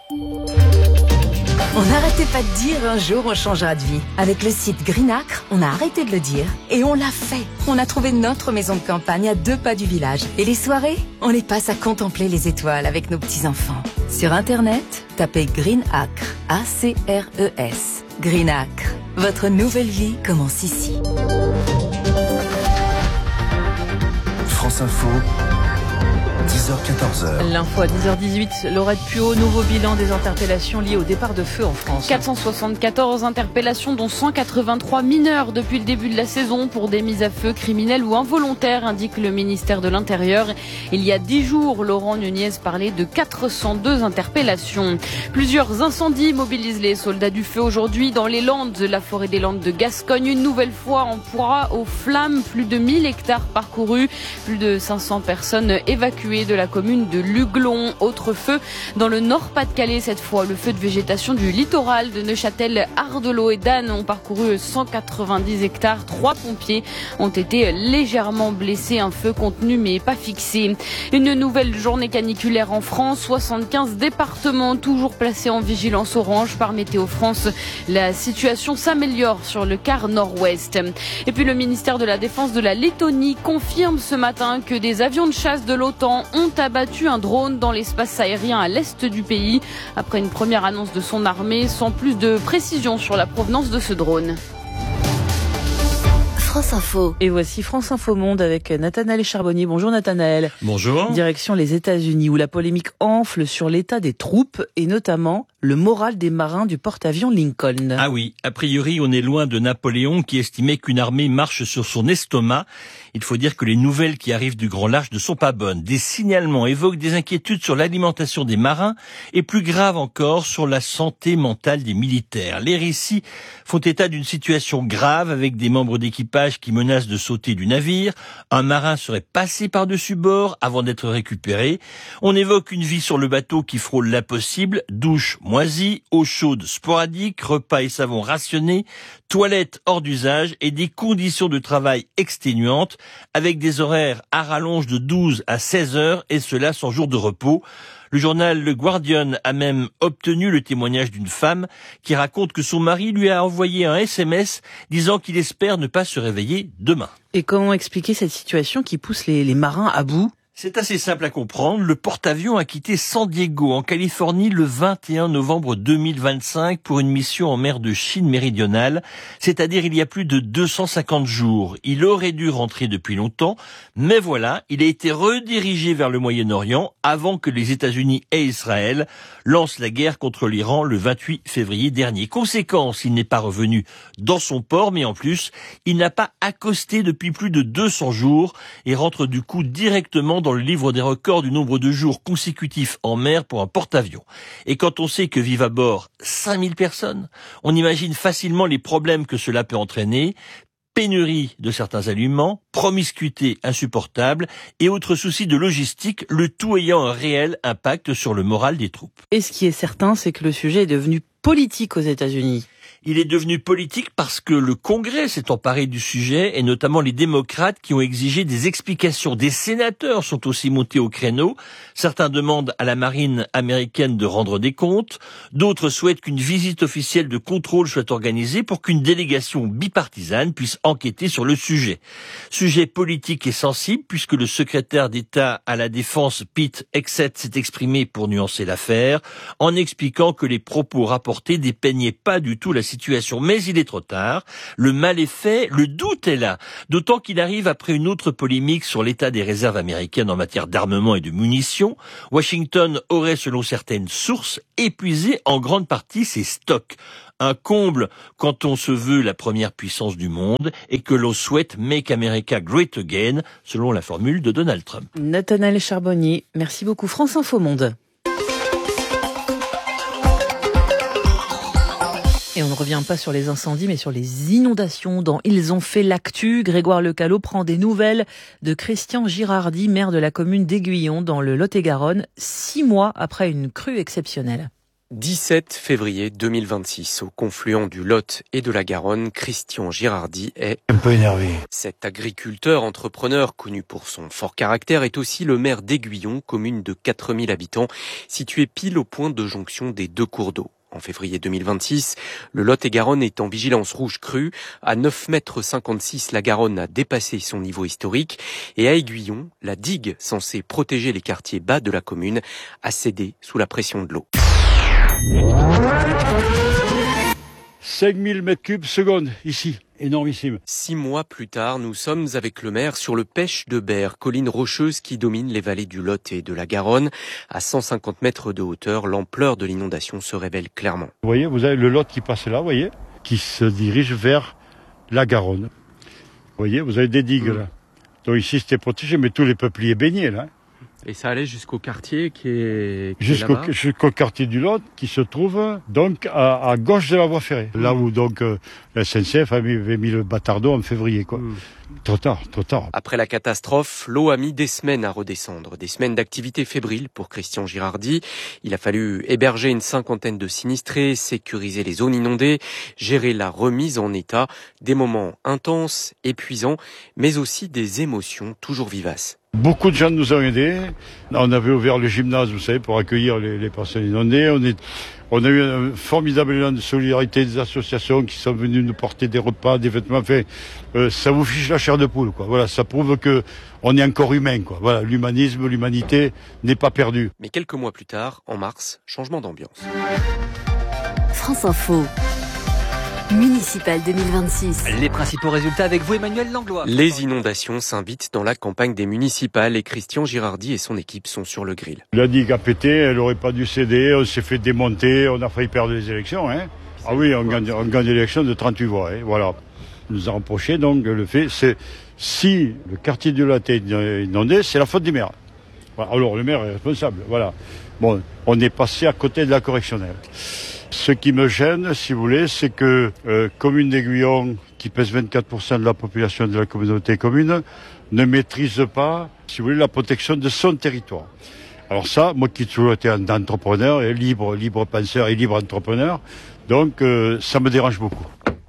On n'arrêtait pas de dire un jour on changera de vie. Avec le site Greenacre, on a arrêté de le dire et on l'a fait. On a trouvé notre maison de campagne à deux pas du village. Et les soirées, on les passe à contempler les étoiles avec nos petits-enfants. Sur Internet, tapez Greenacre, A C R E S. Greenacre, votre nouvelle vie commence ici.
France Info, dix heures quatorze.
L'info à dix heures dix-huit, Laurette Puot, nouveau bilan des interpellations liées au départ de feu en France.
quatre cent soixante-quatorze interpellations, dont cent quatre-vingt-trois mineurs depuis le début de la saison pour des mises à feu criminelles ou involontaires, indique le ministère de l'Intérieur. Il y a dix jours, Laurent Nunez parlait de quatre cent deux interpellations. Plusieurs incendies mobilisent les soldats du feu aujourd'hui dans les Landes, la forêt des Landes de Gascogne. Une nouvelle fois en proie aux flammes, plus de mille hectares parcourus, plus de cinq cents personnes évacuées de la commune de Luglon. Autre feu dans le Nord-Pas-de-Calais, cette fois le feu de végétation du littoral de Neuchâtel, Ardelot et Dan ont parcouru cent quatre-vingt-dix hectares. Trois pompiers ont été légèrement blessés, un feu contenu mais pas fixé. Une nouvelle journée caniculaire en France, soixante-quinze départements toujours placés en vigilance orange par Météo France. La situation s'améliore sur le quart nord-ouest. Et puis le ministère de la Défense de la Lettonie confirme ce matin que des avions de chasse de l'OTAN ont abattu un drone dans l'espace aérien à l'est du pays. Après une première annonce de son armée, sans plus de précision sur la provenance de ce drone.
France Info. Et voici France Info Monde avec Nathanaël Charbonnier. Bonjour Nathanaël.
Bonjour.
Direction les États-Unis où la polémique enfle sur l'état des troupes et notamment le moral des marins du porte-avions Lincoln.
Ah oui, a priori on est loin de Napoléon qui estimait qu'une armée marche sur son estomac. Il faut dire que les nouvelles qui arrivent du grand large ne sont pas bonnes. Des signalements évoquent des inquiétudes sur l'alimentation des marins et plus grave encore sur la santé mentale des militaires. Les récits font état d'une situation grave avec des membres d'équipage d'équipage qui menace de sauter du navire. Un marin serait passé par-dessus bord avant d'être récupéré. On évoque une vie sur le bateau qui frôle l'impossible. Douche moisie, eau chaude sporadique, repas et savon rationnés, toilettes hors d'usage et des conditions de travail exténuantes avec des horaires à rallonge de douze à seize heures et cela sans jour de repos. Le journal Le Guardian a même obtenu le témoignage d'une femme qui raconte que son mari lui a envoyé un S M S disant qu'il espère ne pas se réveiller demain.
Et comment expliquer cette situation qui pousse les, les marins à bout ?
C'est assez simple à comprendre. Le porte-avions a quitté San Diego, en Californie, le vingt et un novembre deux mille vingt-cinq pour une mission en mer de Chine méridionale, c'est-à-dire il y a plus de deux cent cinquante jours. Il aurait dû rentrer depuis longtemps, mais voilà, il a été redirigé vers le Moyen-Orient avant que les États-Unis et Israël lancent la guerre contre l'Iran le vingt-huit février dernier. Conséquence, il n'est pas revenu dans son port, mais en plus, il n'a pas accosté depuis plus de deux cents jours et rentre du coup directement dans le livre des records du nombre de jours consécutifs en mer pour un porte-avions. Et quand on sait que vivent à bord cinq mille personnes, on imagine facilement les problèmes que cela peut entraîner. Pénurie de certains aliments, promiscuité insupportable et autres soucis de logistique, le tout ayant un réel impact sur le moral des troupes.
Et ce qui est certain, c'est que le sujet est devenu politique aux États-Unis.
Il est devenu politique parce que le Congrès s'est emparé du sujet et notamment les démocrates qui ont exigé des explications. Des sénateurs sont aussi montés au créneau. Certains demandent à la marine américaine de rendre des comptes. D'autres souhaitent qu'une visite officielle de contrôle soit organisée pour qu'une délégation bipartisane puisse enquêter sur le sujet. Sujet politique et sensible puisque le secrétaire d'État à la Défense, Pete Hegseth, s'est exprimé pour nuancer l'affaire en expliquant que les propos rapportés dépeignaient pas du tout la situation, mais il est trop tard. Le mal est fait, le doute est là. D'autant qu'il arrive après une autre polémique sur l'état des réserves américaines en matière d'armement et de munitions. Washington aurait, selon certaines sources, épuisé en grande partie ses stocks. Un comble quand on se veut la première puissance du monde et que l'on souhaite Make America Great Again, selon la formule de Donald Trump.
Nathanaël Charbonnier, merci beaucoup. France Info Monde. Et on ne revient pas sur les incendies, mais sur les inondations dont ils ont fait l'actu. Grégoire Lecalot prend des nouvelles de Christian Girardi, maire de la commune d'Aiguillon, dans le Lot-et-Garonne, six mois après une crue exceptionnelle.
dix-sept février deux mille vingt-six, au confluent du Lot et de la Garonne, Christian Girardi est
un peu énervé.
Cet agriculteur entrepreneur connu pour son fort caractère est aussi le maire d'Aiguillon, commune de quatre mille habitants, située pile au point de jonction des deux cours d'eau. En février deux mille vingt-six, le Lot-et-Garonne est en vigilance rouge crue. À neuf mètres cinquante-six, la Garonne a dépassé son niveau historique. Et à Aiguillon, la digue censée protéger les quartiers bas de la commune a cédé sous la pression de l'eau.
cinq mille mètres cubes seconde, ici. Énormissime.
Six mois plus tard, nous sommes avec le maire sur le Pêche de Berre, colline rocheuse qui domine les vallées du Lot et de la Garonne. À cent cinquante mètres de hauteur, l'ampleur de l'inondation se révèle clairement.
Vous voyez, vous avez le Lot qui passe là, vous voyez, qui se dirige vers la Garonne. Vous voyez, vous avez des digues mmh. là. Donc ici c'était protégé, mais tous les peupliers baignaient là.
Et ça allait jusqu'au quartier qui est, qui
jusqu'au,
est là-bas
jusqu'au quartier du Lot, qui se trouve donc à, à gauche de la voie ferrée. Mmh. Là où donc euh, la S N C F avait, avait mis le bâtard d'eau en février, quoi. Mmh. Trop tard, trop tard.
Après la catastrophe, l'eau a mis des semaines à redescendre. Des semaines d'activité fébrile pour Christian Girardi. Il a fallu héberger une cinquantaine de sinistrés, sécuriser les zones inondées, gérer la remise en état. Des moments intenses, épuisants, mais aussi des émotions toujours vivaces.
Beaucoup de gens nous ont aidés. On avait ouvert le gymnase, vous savez, pour accueillir les, les personnes inondées. On, est, on a eu un formidable élan de solidarité des associations qui sont venues nous porter des repas, des vêtements. Enfin, euh, ça vous fiche la chair de poule, quoi. Voilà, ça prouve que on est encore humain, quoi. Voilà, l'humanisme, l'humanité n'est pas perdue.
Mais quelques mois plus tard, en mars, changement d'ambiance.
France Info. Municipal deux mille vingt-six.
Les principaux résultats avec vous, Emmanuel Langlois.
Les inondations s'invitent dans la campagne des municipales et Christian Girardi et son équipe sont sur le grill.
La digue a pété, elle n'aurait pas dû céder, on s'est fait démonter, on a failli perdre les élections. Hein. Ah oui, on gagne, on gagne l'élection de trente-huit voix. Hein. Voilà. On nous a reproché donc le fait, c'est si le quartier du Lot est inondé, c'est la faute du maire. Voilà. Alors le maire est responsable. Voilà. Bon, on est passé à côté de la correctionnelle. Ce qui me gêne, si vous voulez, c'est que euh, commune d'Aiguillon, qui pèse vingt-quatre pour cent de la population de la communauté commune, ne maîtrise pas, si vous voulez, la protection de son territoire. Alors ça, moi qui ai toujours été un entrepreneur, et libre, libre penseur et libre entrepreneur, donc euh, ça me dérange beaucoup.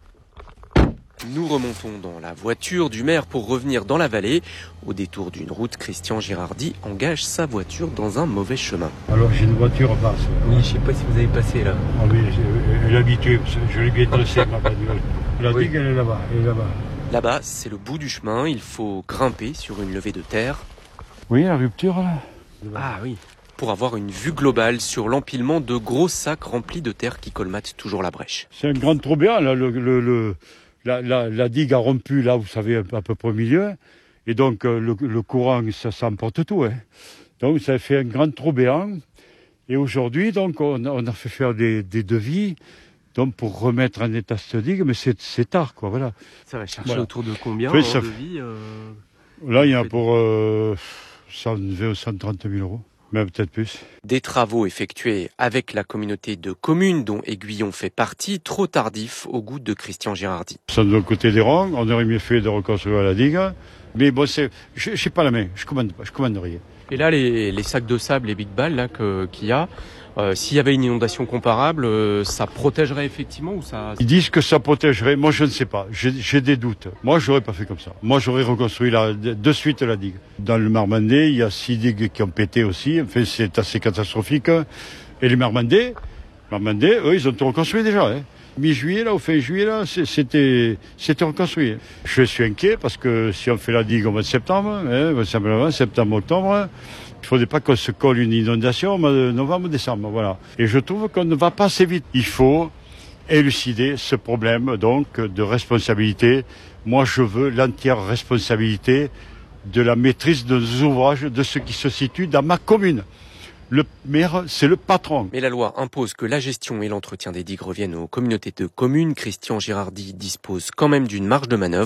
Nous remontons dans la voiture du maire pour revenir dans la vallée. Au détour d'une route, Christian Girardi engage sa voiture dans un mauvais chemin.
Alors j'ai une voiture basse.
Oui, je ne sais pas si vous avez passé là.
Ah oui, elle est habituée, je l'ai bien dressée ma bagnole. La digue, elle est là-bas, elle est là-bas.
Là-bas, c'est le bout du chemin, il faut grimper sur une levée de terre.
Oui, la rupture là.
Ah oui. Pour avoir une vue globale sur l'empilement de gros sacs remplis de terre qui colmatent toujours la brèche.
C'est un grand trou béant, là, le... le, le... La, la, la digue a rompu, là, vous savez, à peu près au milieu. Et donc, euh, le, le courant, ça, ça emporte tout. Hein. Donc, ça fait un grand trou béant. Et aujourd'hui, donc, on, on a fait faire des, des devis donc, pour remettre en état cette digue. Mais c'est, c'est tard, quoi, voilà.
Ça va chercher
voilà.
autour de combien
oui,
en
ça...
devis euh...
Là, il y en a pour euh, cent vingt ou cent trente mille euros. Mais peut-être plus.
Des travaux effectués avec la communauté de communes dont Aiguillon fait partie, trop tardifs au goût de Christian Girardi.
Ça de l'autre côté des ronds, on aurait mieux fait de reconstruire la digue. Mais bon, c'est, je n'ai pas la main, je commande pas, je commande rien.
Et là, les, les sacs de sable, les big balles là, que, qu'il y a, euh, s'il y avait une inondation comparable, euh, ça protégerait effectivement ou ça...
Ils disent que ça protégerait, moi je ne sais pas, j'ai, j'ai des doutes. Moi je n'aurais pas fait comme ça. Moi j'aurais reconstruit la, de suite la digue. Dans le Marmandais, il y a six digues qui ont pété aussi, enfin c'est assez catastrophique. Et les Marmandais, Marmandais, eux ils ont tout reconstruit déjà. Hein. Mi-juillet, là, au fin juillet, là, c'était, c'était reconstruit. Je suis inquiet parce que si on fait la digue au mois de septembre, hein, simplement, septembre, octobre, il ne faudrait pas qu'on se colle une inondation au mois de novembre, décembre, voilà. Et je trouve qu'on ne va pas assez vite. Il faut élucider ce problème, donc, de responsabilité. Moi, je veux l'entière responsabilité de la maîtrise de nos ouvrages, de ce qui se situe dans ma commune. Le maire, c'est le patron.
Mais la loi impose que la gestion et l'entretien des digues reviennent aux communautés de communes. Christian Girardi dispose quand même d'une marge de manœuvre.